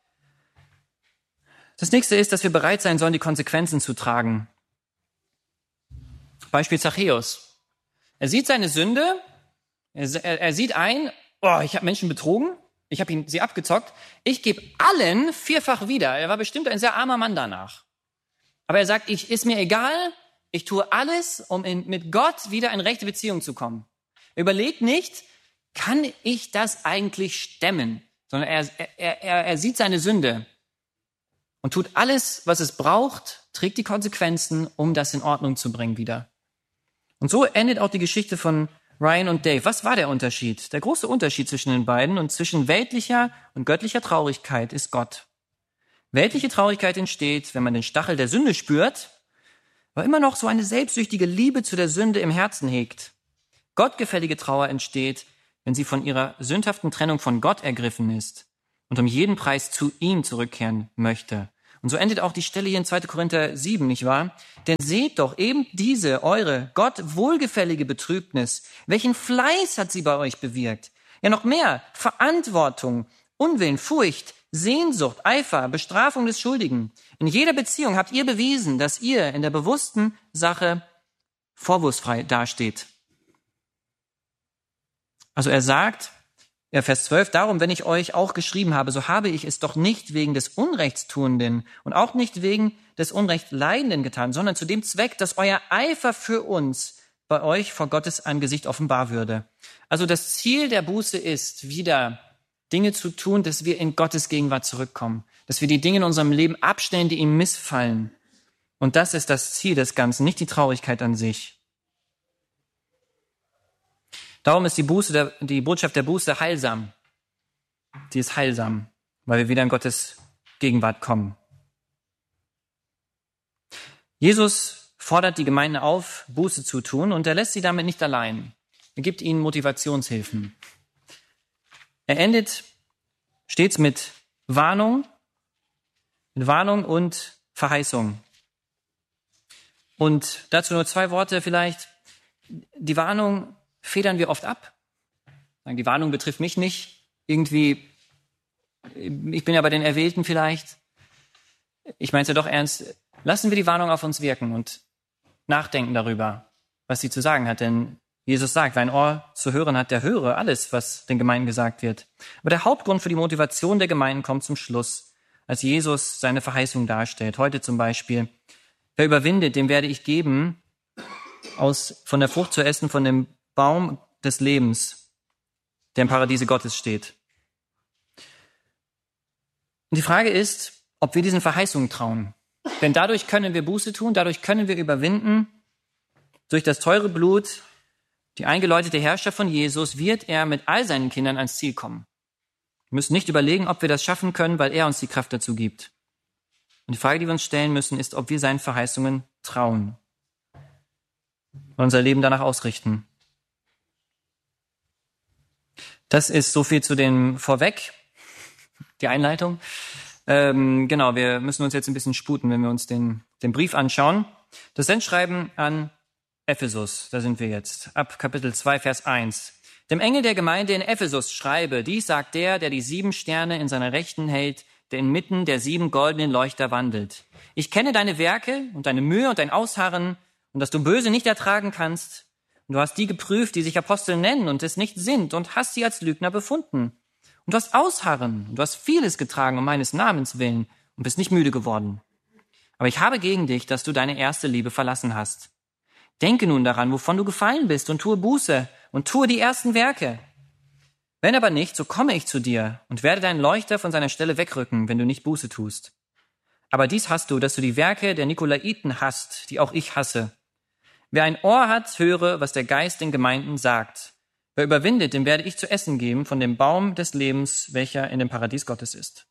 Das nächste ist, dass wir bereit sein sollen, die Konsequenzen zu tragen. Beispiel Zachäus. Er sieht seine Sünde, er sieht ein, ich habe Menschen betrogen, ich habe sie abgezockt, ich gebe allen 4-fach wieder. Er war bestimmt ein sehr armer Mann danach. Aber er sagt, ist mir egal, ich tue alles, um mit Gott wieder in rechte Beziehung zu kommen. Er überlegt nicht, kann ich das eigentlich stemmen? Sondern er sieht seine Sünde und tut alles, was es braucht, trägt die Konsequenzen, um das in Ordnung zu bringen wieder. Und so endet auch die Geschichte von Ryan und Dave. Was war der Unterschied? Der große Unterschied zwischen den beiden und zwischen weltlicher und göttlicher Traurigkeit ist Gott. Weltliche Traurigkeit entsteht, wenn man den Stachel der Sünde spürt, aber immer noch so eine selbstsüchtige Liebe zu der Sünde im Herzen hegt. Gottgefällige Trauer entsteht, wenn sie von ihrer sündhaften Trennung von Gott ergriffen ist und um jeden Preis zu ihm zurückkehren möchte. Und so endet auch die Stelle hier in 2. Korinther 7, nicht wahr? Denn seht doch eben diese, eure Gott wohlgefällige Betrübnis. Welchen Fleiß hat sie bei euch bewirkt? Ja, noch mehr. Verantwortung, Unwillen, Furcht, Sehnsucht, Eifer, Bestrafung des Schuldigen. In jeder Beziehung habt ihr bewiesen, dass ihr in der bewussten Sache vorwurfsfrei dasteht. Also er sagt, Vers 12, darum, wenn ich euch auch geschrieben habe, so habe ich es doch nicht wegen des Unrechtstuenden und auch nicht wegen des Unrechtleidenden getan, sondern zu dem Zweck, dass euer Eifer für uns bei euch vor Gottes Angesicht offenbar würde. Also das Ziel der Buße ist, wieder Dinge zu tun, dass wir in Gottes Gegenwart zurückkommen, dass wir die Dinge in unserem Leben abstellen, die ihm missfallen. Und das ist das Ziel des Ganzen, nicht die Traurigkeit an sich. Darum ist die Botschaft der Buße heilsam. Sie ist heilsam, weil wir wieder in Gottes Gegenwart kommen. Jesus fordert die Gemeinde auf, Buße zu tun, und er lässt sie damit nicht allein. Er gibt ihnen Motivationshilfen. Er endet stets mit Warnung und Verheißung. Und dazu nur 2 Worte vielleicht. Die Warnung federn wir oft ab. Die Warnung betrifft mich nicht. Irgendwie, ich bin ja bei den Erwählten vielleicht. Ich meine es ja doch ernst. Lassen wir die Warnung auf uns wirken und nachdenken darüber, was sie zu sagen hat. Denn Jesus sagt, wer ein Ohr zu hören hat, der höre alles, was den Gemeinden gesagt wird. Aber der Hauptgrund für die Motivation der Gemeinden kommt zum Schluss, als Jesus seine Verheißung darstellt. Heute zum Beispiel, wer überwindet, dem werde ich geben, von der Frucht zu essen, von dem Baum des Lebens, der im Paradiese Gottes steht. Und die Frage ist, ob wir diesen Verheißungen trauen. Denn dadurch können wir Buße tun, dadurch können wir überwinden. Durch das teure Blut, die eingeläutete Herrschaft von Jesus, wird er mit all seinen Kindern ans Ziel kommen. Wir müssen nicht überlegen, ob wir das schaffen können, weil er uns die Kraft dazu gibt. Und die Frage, die wir uns stellen müssen, ist, ob wir seinen Verheißungen trauen und unser Leben danach ausrichten. Das ist so viel zu dem Vorweg, die Einleitung. Genau, wir müssen uns jetzt ein bisschen sputen, wenn wir uns den Brief anschauen. Das Sendschreiben an Ephesus, da sind wir jetzt, ab Kapitel 2, Vers 1. Dem Engel der Gemeinde in Ephesus schreibe, dies sagt der die 7 Sterne in seiner Rechten hält, der inmitten der 7 goldenen Leuchter wandelt. Ich kenne deine Werke und deine Mühe und dein Ausharren und dass du Böse nicht ertragen kannst. Und du hast die geprüft, die sich Apostel nennen und es nicht sind und hast sie als Lügner befunden. Und du hast Ausharren und du hast vieles getragen um meines Namens willen und bist nicht müde geworden. Aber ich habe gegen dich, dass du deine erste Liebe verlassen hast. Denke nun daran, wovon du gefallen bist und tue Buße und tue die ersten Werke. Wenn aber nicht, so komme ich zu dir und werde deinen Leuchter von seiner Stelle wegrücken, wenn du nicht Buße tust. Aber dies hast du, dass du die Werke der Nikolaiten hasst, die auch ich hasse. Wer ein Ohr hat, höre, was der Geist den Gemeinden sagt. Wer überwindet, dem werde ich zu essen geben von dem Baum des Lebens, welcher in dem Paradies Gottes ist.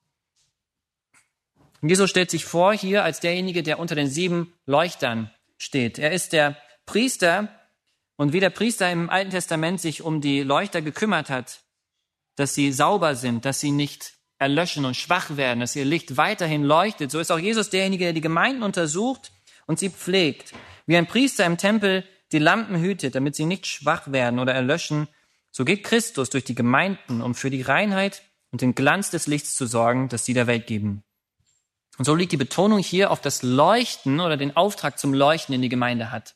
Und Jesus stellt sich vor hier als derjenige, der unter den 7 Leuchtern steht. Er ist der Priester, und wie der Priester im Alten Testament sich um die Leuchter gekümmert hat, dass sie sauber sind, dass sie nicht erlöschen und schwach werden, dass ihr Licht weiterhin leuchtet, so ist auch Jesus derjenige, der die Gemeinden untersucht und sie pflegt. Wie ein Priester im Tempel die Lampen hütet, damit sie nicht schwach werden oder erlöschen, so geht Christus durch die Gemeinden, um für die Reinheit und den Glanz des Lichts zu sorgen, das sie der Welt geben. Und so liegt die Betonung hier auf das Leuchten oder den Auftrag zum Leuchten, den die Gemeinde hat.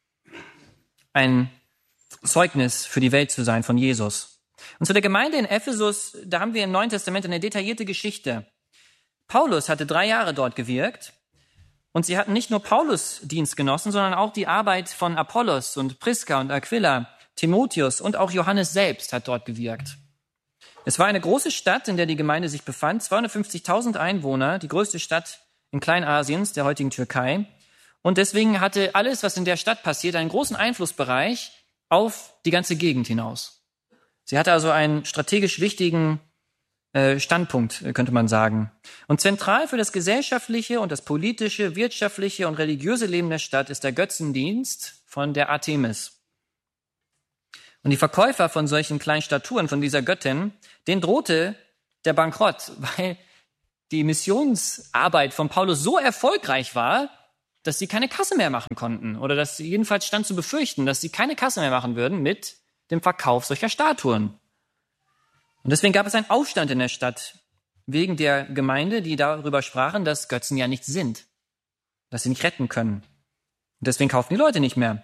Ein Zeugnis für die Welt zu sein von Jesus. Und zu der Gemeinde in Ephesus, da haben wir im Neuen Testament eine detaillierte Geschichte. Paulus hatte 3 Jahre dort gewirkt und sie hatten nicht nur Paulus Dienst genossen, sondern auch die Arbeit von Apollos und Priska und Aquila, Timotheus und auch Johannes selbst hat dort gewirkt. Es war eine große Stadt, in der die Gemeinde sich befand, 250.000 Einwohner, die größte Stadt in Kleinasiens, der heutigen Türkei. Und deswegen hatte alles, was in der Stadt passiert, einen großen Einflussbereich auf die ganze Gegend hinaus. Sie hatte also einen strategisch wichtigen Standpunkt, könnte man sagen. Und zentral für das gesellschaftliche und das politische, wirtschaftliche und religiöse Leben der Stadt ist der Götzendienst von der Artemis. Und die Verkäufer von solchen kleinen Statuen von dieser Göttin, denen drohte der Bankrott, weil die Missionsarbeit von Paulus so erfolgreich war, dass sie keine Kasse mehr machen konnten. Oder dass jedenfalls stand zu befürchten, dass sie keine Kasse mehr machen würden mit dem Verkauf solcher Statuen. Und deswegen gab es einen Aufstand in der Stadt wegen der Gemeinde, die darüber sprachen, dass Götzen ja nichts sind, dass sie nicht retten können. Und deswegen kaufen die Leute nicht mehr.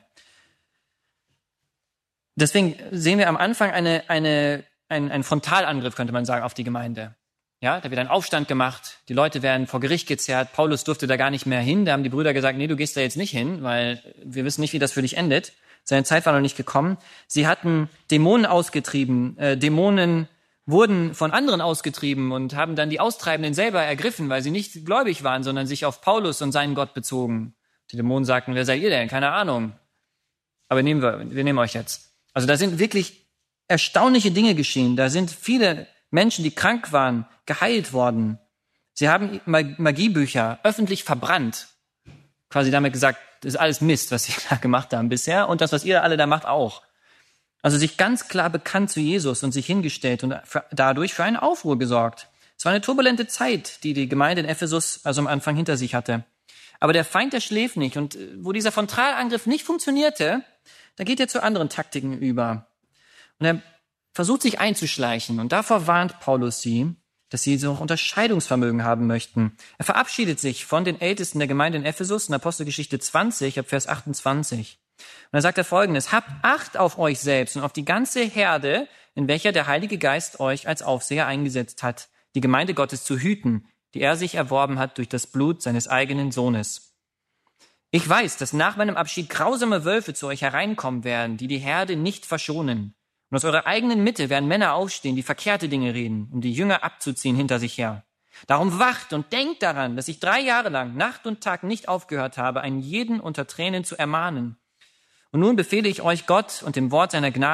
Deswegen sehen wir am Anfang einen Frontalangriff, könnte man sagen, auf die Gemeinde. Ja, da wird ein Aufstand gemacht, die Leute werden vor Gericht gezerrt, Paulus durfte da gar nicht mehr hin, da haben die Brüder gesagt, nee, du gehst da jetzt nicht hin, weil wir wissen nicht, wie das für dich endet. Seine Zeit war noch nicht gekommen. Sie hatten Dämonen ausgetrieben, Dämonen wurden von anderen ausgetrieben und haben dann die Austreibenden selber ergriffen, weil sie nicht gläubig waren, sondern sich auf Paulus und seinen Gott bezogen. Die Dämonen sagten, wer seid ihr denn? Keine Ahnung. Aber wir nehmen euch jetzt. Also da sind wirklich erstaunliche Dinge geschehen. Da sind viele Menschen, die krank waren, geheilt worden. Sie haben Magiebücher öffentlich verbrannt. Quasi damit gesagt, das ist alles Mist, was sie da gemacht haben bisher und das, was ihr alle da macht, auch. Also sich ganz klar bekannt zu Jesus und sich hingestellt und dadurch für einen Aufruhr gesorgt. Es war eine turbulente Zeit, die die Gemeinde in Ephesus also am Anfang hinter sich hatte. Aber der Feind, der schläft nicht. Und wo dieser Frontalangriff nicht funktionierte, da geht er zu anderen Taktiken über. Und er versucht sich einzuschleichen. Und davor warnt Paulus sie, dass sie so Unterscheidungsvermögen haben möchten. Er verabschiedet sich von den Ältesten der Gemeinde in Ephesus in Apostelgeschichte 20, ab Vers 28. Und da sagt er Folgendes: Habt Acht auf euch selbst und auf die ganze Herde, in welcher der Heilige Geist euch als Aufseher eingesetzt hat, die Gemeinde Gottes zu hüten, die er sich erworben hat durch das Blut seines eigenen Sohnes. Ich weiß, dass nach meinem Abschied grausame Wölfe zu euch hereinkommen werden, die die Herde nicht verschonen. Und aus eurer eigenen Mitte werden Männer aufstehen, die verkehrte Dinge reden, um die Jünger abzuziehen hinter sich her. Darum wacht und denkt daran, dass ich 3 Jahre lang Nacht und Tag nicht aufgehört habe, einen jeden unter Tränen zu ermahnen. Und nun befehle ich euch Gott und dem Wort seiner Gnade,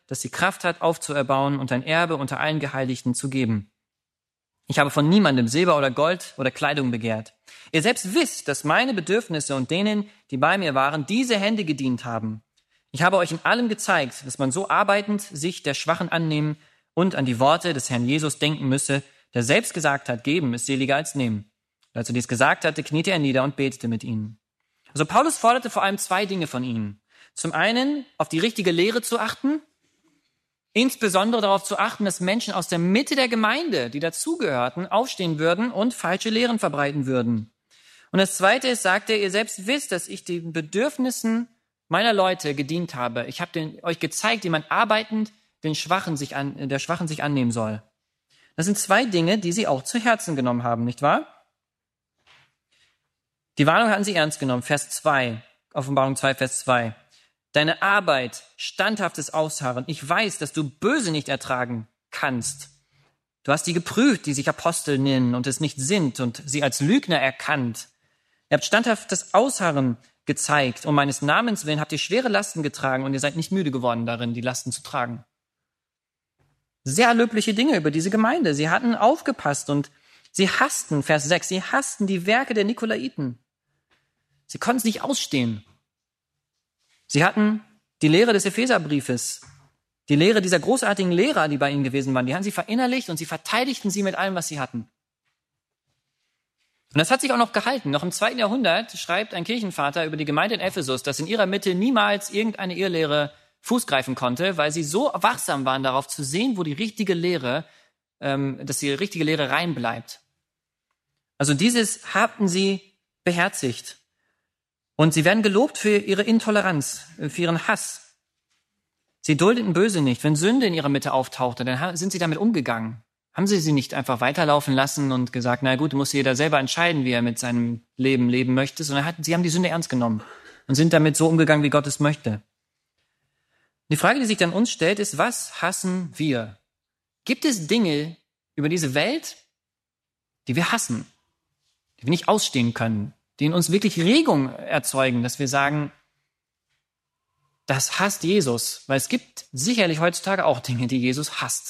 das die Kraft hat, aufzuerbauen und ein Erbe unter allen Geheiligten zu geben. Ich habe von niemandem Silber oder Gold oder Kleidung begehrt. Ihr selbst wisst, dass meine Bedürfnisse und denen, die bei mir waren, diese Hände gedient haben. Ich habe euch in allem gezeigt, dass man so arbeitend sich der Schwachen annehmen und an die Worte des Herrn Jesus denken müsse, der selbst gesagt hat, geben ist seliger als nehmen. Und als er dies gesagt hatte, kniete er nieder und betete mit ihnen. Also Paulus forderte vor allem 2 Dinge von ihnen. Zum einen, auf die richtige Lehre zu achten, insbesondere darauf zu achten, dass Menschen aus der Mitte der Gemeinde, die dazugehörten, aufstehen würden und falsche Lehren verbreiten würden. Und das Zweite ist, sagt er, ihr selbst wisst, dass ich den Bedürfnissen meiner Leute gedient habe. Ich habe euch gezeigt, wie man arbeitend der Schwachen sich annehmen soll. Das sind 2 Dinge, die sie auch zu Herzen genommen haben, nicht wahr? Die Warnung hatten sie ernst genommen. Vers 2, Offenbarung 2, Vers 2. Deine Arbeit, standhaftes Ausharren. Ich weiß, dass du Böse nicht ertragen kannst. Du hast die geprüft, die sich Apostel nennen und es nicht sind und sie als Lügner erkannt. Ihr habt standhaftes Ausharren gezeigt. Um meines Namens willen habt ihr schwere Lasten getragen und ihr seid nicht müde geworden darin, die Lasten zu tragen. Sehr löbliche Dinge über diese Gemeinde. Sie hatten aufgepasst und sie hassten, Vers 6, sie hassten die Werke der Nikolaiten. Sie konnten es nicht ausstehen. Sie hatten die Lehre des Epheserbriefes, die Lehre dieser großartigen Lehrer, die bei ihnen gewesen waren, die haben sie verinnerlicht und sie verteidigten sie mit allem, was sie hatten. Und das hat sich auch noch gehalten. Noch im 2. Jahrhundert schreibt ein Kirchenvater über die Gemeinde in Ephesus, dass in ihrer Mitte niemals irgendeine Irrlehre Fuß greifen konnte, weil sie so wachsam waren darauf zu sehen, wo die richtige Lehre, dass die richtige Lehre rein bleibt. Also dieses hatten sie beherzigt. Und sie werden gelobt für ihre Intoleranz, für ihren Hass. Sie duldeten Böse nicht. Wenn Sünde in ihrer Mitte auftauchte, dann sind sie damit umgegangen. Haben sie nicht einfach weiterlaufen lassen und gesagt, na gut, muss jeder selber entscheiden, wie er mit seinem Leben leben möchte, sondern sie haben die Sünde ernst genommen und sind damit so umgegangen, wie Gott es möchte. Die Frage, die sich dann uns stellt, ist, was hassen wir? Gibt es Dinge über diese Welt, die wir hassen, die wir nicht ausstehen können, die in uns wirklich Regung erzeugen, dass wir sagen, das hasst Jesus, weil es gibt sicherlich heutzutage auch Dinge, die Jesus hasst.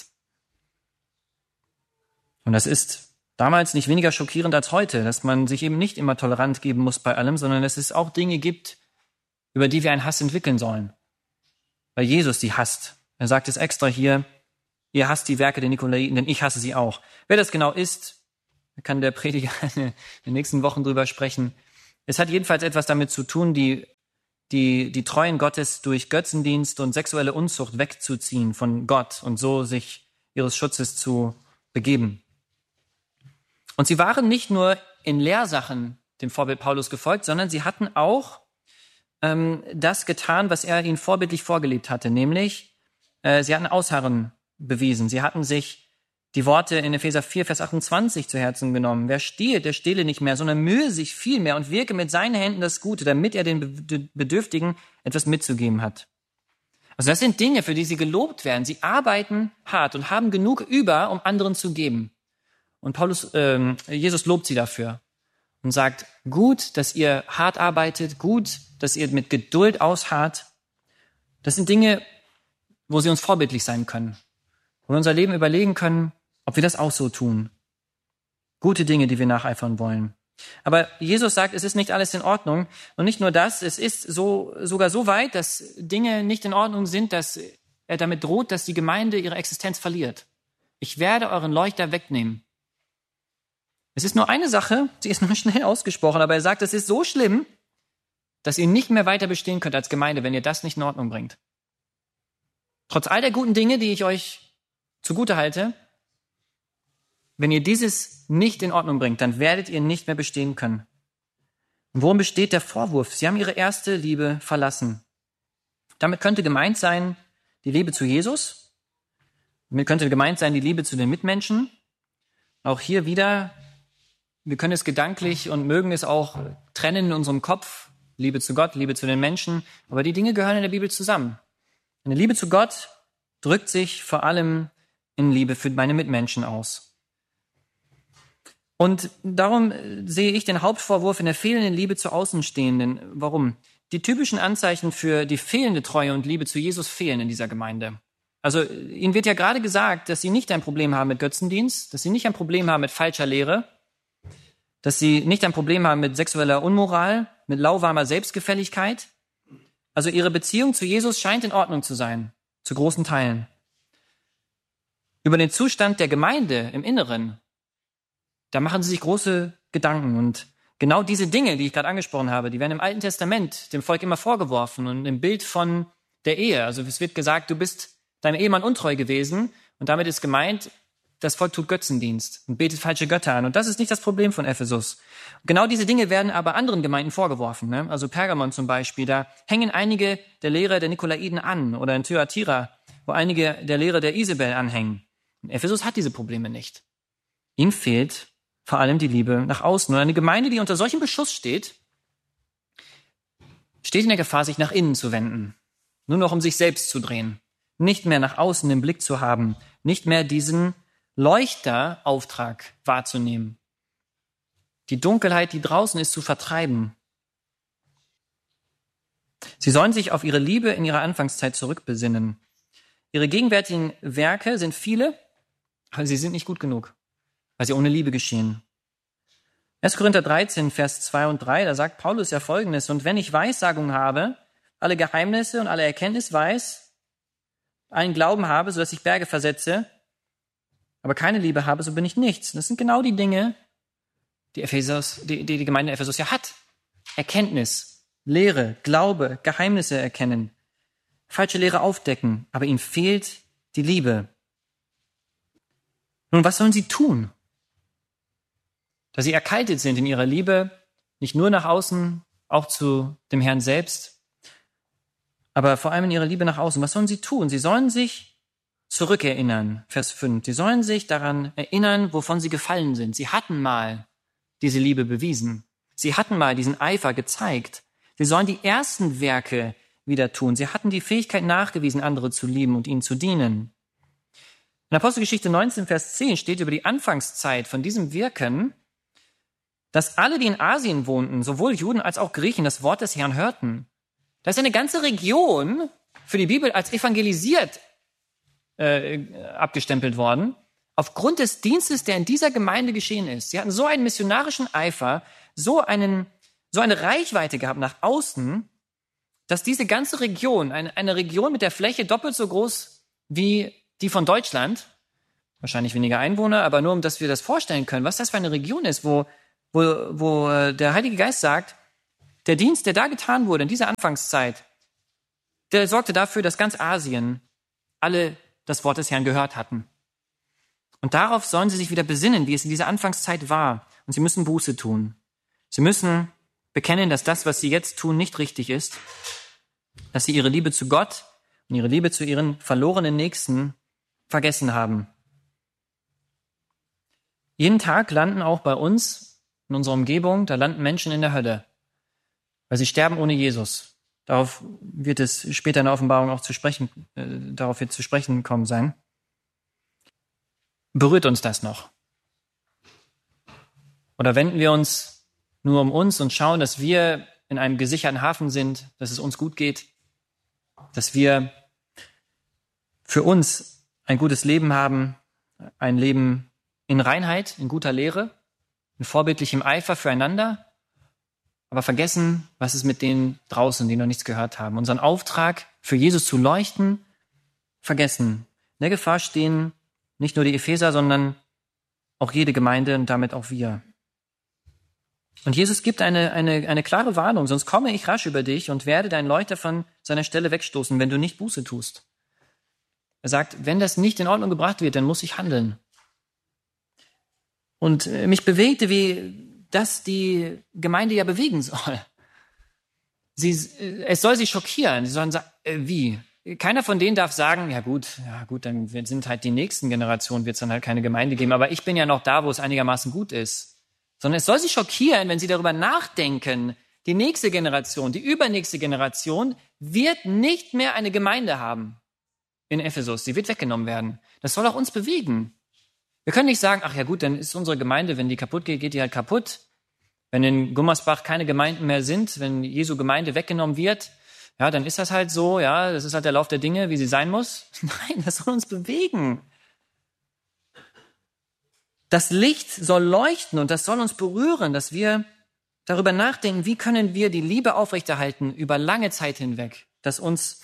Und das ist damals nicht weniger schockierend als heute, dass man sich eben nicht immer tolerant geben muss bei allem, sondern dass es auch Dinge gibt, über die wir einen Hass entwickeln sollen. Weil Jesus die hasst. Er sagt es extra hier, ihr hasst die Werke der Nikolaiten, denn ich hasse sie auch. Wer das genau ist, kann der Prediger in den nächsten Wochen drüber sprechen. Es hat jedenfalls etwas damit zu tun, die Treuen Gottes durch Götzendienst und sexuelle Unzucht wegzuziehen von Gott und so sich ihres Schutzes zu begeben. Und sie waren nicht nur in Lehrsachen dem Vorbild Paulus gefolgt, sondern sie hatten auch das getan, was er ihnen vorbildlich vorgelebt hatte, nämlich sie hatten Ausharren bewiesen. Sie hatten sich die Worte in Epheser 4, Vers 28 zu Herzen genommen. Wer stiehlt, der stehle nicht mehr, sondern mühe sich viel mehr und wirke mit seinen Händen das Gute, damit er den Bedürftigen etwas mitzugeben hat. Also das sind Dinge, für die sie gelobt werden. Sie arbeiten hart und haben genug über, um anderen zu geben. Und Jesus lobt sie dafür und sagt, gut, dass ihr hart arbeitet, gut, dass ihr mit Geduld ausharrt. Das sind Dinge, wo sie uns vorbildlich sein können, wo wir unser Leben überlegen können, ob wir das auch so tun. Gute Dinge, die wir nacheifern wollen. Aber Jesus sagt, es ist nicht alles in Ordnung. Und nicht nur das, es ist sogar so weit, dass Dinge nicht in Ordnung sind, dass er damit droht, dass die Gemeinde ihre Existenz verliert. Ich werde euren Leuchter wegnehmen. Es ist nur eine Sache, sie ist nur schnell ausgesprochen, aber er sagt, es ist so schlimm, dass ihr nicht mehr weiter bestehen könnt als Gemeinde, wenn ihr das nicht in Ordnung bringt. Trotz all der guten Dinge, die ich euch zugute halte, wenn ihr dieses nicht in Ordnung bringt, dann werdet ihr nicht mehr bestehen können. Und worin besteht der Vorwurf? Sie haben ihre erste Liebe verlassen. Damit könnte gemeint sein die Liebe zu Jesus. Damit könnte gemeint sein die Liebe zu den Mitmenschen. Auch hier wieder, wir können es gedanklich und mögen es auch trennen in unserem Kopf. Liebe zu Gott, Liebe zu den Menschen. Aber die Dinge gehören in der Bibel zusammen. Eine Liebe zu Gott drückt sich vor allem in Liebe für meine Mitmenschen aus. Und darum sehe ich den Hauptvorwurf in der fehlenden Liebe zu Außenstehenden. Warum? Die typischen Anzeichen für die fehlende Treue und Liebe zu Jesus fehlen in dieser Gemeinde. Also ihnen wird ja gerade gesagt, dass sie nicht ein Problem haben mit Götzendienst, dass sie nicht ein Problem haben mit falscher Lehre, dass sie nicht ein Problem haben mit sexueller Unmoral, mit lauwarmer Selbstgefälligkeit. Also ihre Beziehung zu Jesus scheint in Ordnung zu sein, zu großen Teilen. Über den Zustand der Gemeinde im Inneren, da machen sie sich große Gedanken. Und genau diese Dinge, die ich gerade angesprochen habe, die werden im Alten Testament dem Volk immer vorgeworfen und im Bild von der Ehe. Also es wird gesagt, du bist deinem Ehemann untreu gewesen und damit ist gemeint, das Volk tut Götzendienst und betet falsche Götter an. Und das ist nicht das Problem von Ephesus. Genau diese Dinge werden aber anderen Gemeinden vorgeworfen. Ne? Also Pergamon zum Beispiel, da hängen einige der Lehre der Nikolaiten an. Oder in Thyatira, wo einige der Lehre der Isabel anhängen. Und Ephesus hat diese Probleme nicht. Ihm fehlt vor allem die Liebe nach außen. Und eine Gemeinde, die unter solchem Beschuss steht in der Gefahr, sich nach innen zu wenden. Nur noch um sich selbst zu drehen. Nicht mehr nach außen den Blick zu haben. Nicht mehr diesen Leuchterauftrag wahrzunehmen. Die Dunkelheit, die draußen ist, zu vertreiben. Sie sollen sich auf ihre Liebe in ihrer Anfangszeit zurückbesinnen. Ihre gegenwärtigen Werke sind viele, aber sie sind nicht gut genug, weil sie ohne Liebe geschehen. 1. Korinther 13, Vers 2 und 3, da sagt Paulus ja Folgendes: Und wenn ich Weissagung habe, alle Geheimnisse und alle Erkenntnis weiß, einen Glauben habe, sodass ich Berge versetze, aber keine Liebe habe, so bin ich nichts. Das sind genau die Dinge, die die Gemeinde Ephesus ja hat. Erkenntnis, Lehre, Glaube, Geheimnisse erkennen, falsche Lehre aufdecken, aber ihnen fehlt die Liebe. Nun, was sollen sie tun? Da sie erkaltet sind in ihrer Liebe, nicht nur nach außen, auch zu dem Herrn selbst, aber vor allem in ihrer Liebe nach außen. Was sollen sie tun? Sie sollen sich zurückerinnern, Vers 5. Sie sollen sich daran erinnern, wovon sie gefallen sind. Sie hatten mal diese Liebe bewiesen. Sie hatten mal diesen Eifer gezeigt. Sie sollen die ersten Werke wieder tun. Sie hatten die Fähigkeit nachgewiesen, andere zu lieben und ihnen zu dienen. In Apostelgeschichte 19, Vers 10 steht über die Anfangszeit von diesem Wirken, dass alle, die in Asien wohnten, sowohl Juden als auch Griechen, das Wort des Herrn hörten. Da ist eine ganze Region für die Bibel als evangelisiert abgestempelt worden, aufgrund des Dienstes, der in dieser Gemeinde geschehen ist. Sie hatten so einen missionarischen Eifer, so eine Reichweite gehabt nach außen, dass diese ganze Region, eine Region mit der Fläche doppelt so groß wie die von Deutschland, wahrscheinlich weniger Einwohner, aber nur, um dass wir das vorstellen können, was das für eine Region ist, wo der Heilige Geist sagt, der Dienst, der da getan wurde in dieser Anfangszeit, der sorgte dafür, dass ganz Asien alle das Wort des Herrn gehört hatten. Und darauf sollen sie sich wieder besinnen, wie es in dieser Anfangszeit war. Und sie müssen Buße tun. Sie müssen bekennen, dass das, was sie jetzt tun, nicht richtig ist, dass sie ihre Liebe zu Gott und ihre Liebe zu ihren verlorenen Nächsten vergessen haben. Jeden Tag landen auch bei uns, in unserer Umgebung, da landen Menschen in der Hölle, weil sie sterben ohne Jesus. Darauf wird es später in der Offenbarung auch zu sprechen kommen sein. Berührt uns das noch? Oder wenden wir uns nur um uns und schauen, dass wir in einem gesicherten Hafen sind, dass es uns gut geht, dass wir für uns ein gutes Leben haben, ein Leben in Reinheit, in guter Lehre, in vorbildlichem Eifer füreinander, aber vergessen, was ist mit denen draußen, die noch nichts gehört haben. Unseren Auftrag, für Jesus zu leuchten, vergessen. In der Gefahr stehen nicht nur die Epheser, sondern auch jede Gemeinde und damit auch wir. Und Jesus gibt eine klare Warnung, sonst komme ich rasch über dich und werde deinen Leuchter von seiner Stelle wegstoßen, wenn du nicht Buße tust. Er sagt, wenn das nicht in Ordnung gebracht wird, dann muss ich handeln. Und mich bewegte, wie das die Gemeinde ja bewegen soll. Es soll sie schockieren. Sie sollen sagen, wie? Keiner von denen darf sagen, ja gut, dann sind halt die nächsten Generationen, wird es dann halt keine Gemeinde geben, aber ich bin ja noch da, wo es einigermaßen gut ist. Sondern es soll sie schockieren, wenn sie darüber nachdenken, die nächste Generation, die übernächste Generation wird nicht mehr eine Gemeinde haben in Ephesus. Sie wird weggenommen werden. Das soll auch uns bewegen. Wir können nicht sagen, ach ja gut, dann ist unsere Gemeinde, wenn die kaputt geht, geht die halt kaputt. Wenn in Gummersbach keine Gemeinden mehr sind, wenn Jesu Gemeinde weggenommen wird, ja, dann ist das halt so, ja, das ist halt der Lauf der Dinge, wie sie sein muss. Nein, das soll uns bewegen. Das Licht soll leuchten und das soll uns berühren, dass wir darüber nachdenken, wie können wir die Liebe aufrechterhalten über lange Zeit hinweg, dass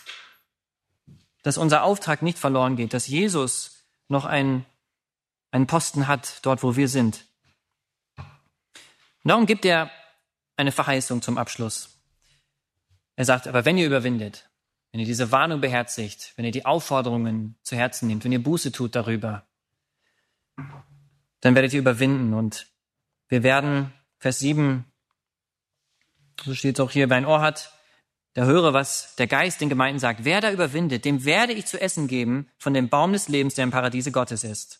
unser Auftrag nicht verloren geht, dass Jesus noch einen Posten hat, dort wo wir sind. Und darum gibt er eine Verheißung zum Abschluss. Er sagt, aber wenn ihr überwindet, wenn ihr diese Warnung beherzigt, wenn ihr die Aufforderungen zu Herzen nehmt, wenn ihr Buße tut darüber, dann werdet ihr überwinden. Und wir werden, Vers 7, so steht es auch hier, wer ein Ohr hat, der höre, was der Geist den Gemeinden sagt. Wer da überwindet, dem werde ich zu essen geben von dem Baum des Lebens, der im Paradiese Gottes ist.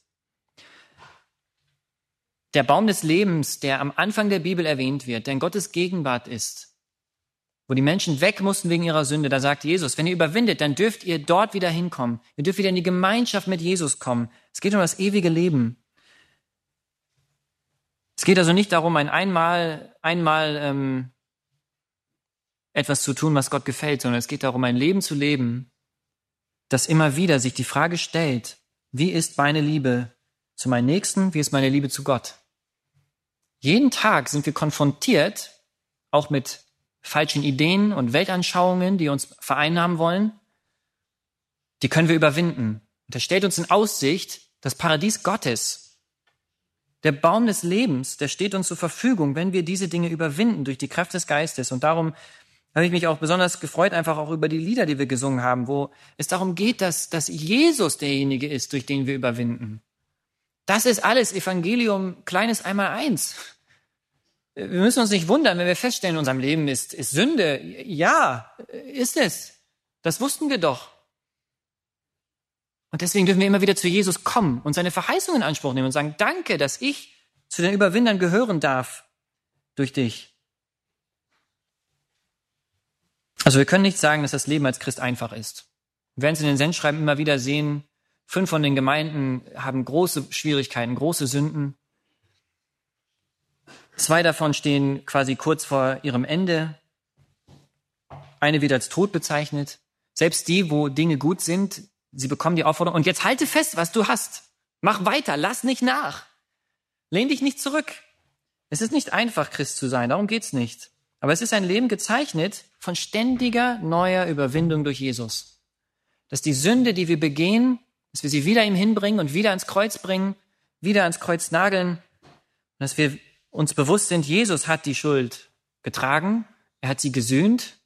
Der Baum des Lebens, der am Anfang der Bibel erwähnt wird, der in Gottes Gegenwart ist, wo die Menschen weg mussten wegen ihrer Sünde, da sagt Jesus, wenn ihr überwindet, dann dürft ihr dort wieder hinkommen. Ihr dürft wieder in die Gemeinschaft mit Jesus kommen. Es geht um das ewige Leben. Es geht also nicht darum, einmal etwas zu tun, was Gott gefällt, sondern es geht darum, ein Leben zu leben, das immer wieder sich die Frage stellt, wie ist meine Liebe zu meinem Nächsten, wie ist meine Liebe zu Gott? Jeden Tag sind wir konfrontiert, auch mit falschen Ideen und Weltanschauungen, die uns vereinnahmen wollen. Die können wir überwinden. Und das stellt uns in Aussicht das Paradies Gottes. Der Baum des Lebens, der steht uns zur Verfügung, wenn wir diese Dinge überwinden durch die Kraft des Geistes. Und darum habe ich mich auch besonders gefreut, einfach auch über die Lieder, die wir gesungen haben, wo es darum geht, dass Jesus derjenige ist, durch den wir überwinden. Das ist alles Evangelium, kleines Einmaleins. Wir müssen uns nicht wundern, wenn wir feststellen, in unserem Leben ist Sünde. Ja, ist es. Das wussten wir doch. Und deswegen dürfen wir immer wieder zu Jesus kommen und seine Verheißungen in Anspruch nehmen und sagen, danke, dass ich zu den Überwindern gehören darf durch dich. Also wir können nicht sagen, dass das Leben als Christ einfach ist. Wir werden es in den Sendschreiben immer wieder sehen, 5 von den Gemeinden haben große Schwierigkeiten, große Sünden. 2 davon stehen quasi kurz vor ihrem Ende. Eine wird als tot bezeichnet. Selbst die, wo Dinge gut sind, sie bekommen die Aufforderung, und jetzt halte fest, was du hast. Mach weiter, lass nicht nach. Lehn dich nicht zurück. Es ist nicht einfach, Christ zu sein, darum geht's nicht. Aber es ist ein Leben gezeichnet von ständiger neuer Überwindung durch Jesus. Dass die Sünde, die wir begehen, dass wir sie wieder ihm hinbringen und wieder ans Kreuz bringen, wieder ans Kreuz nageln, und dass wir uns bewusst sind, Jesus hat die Schuld getragen, er hat sie gesühnt,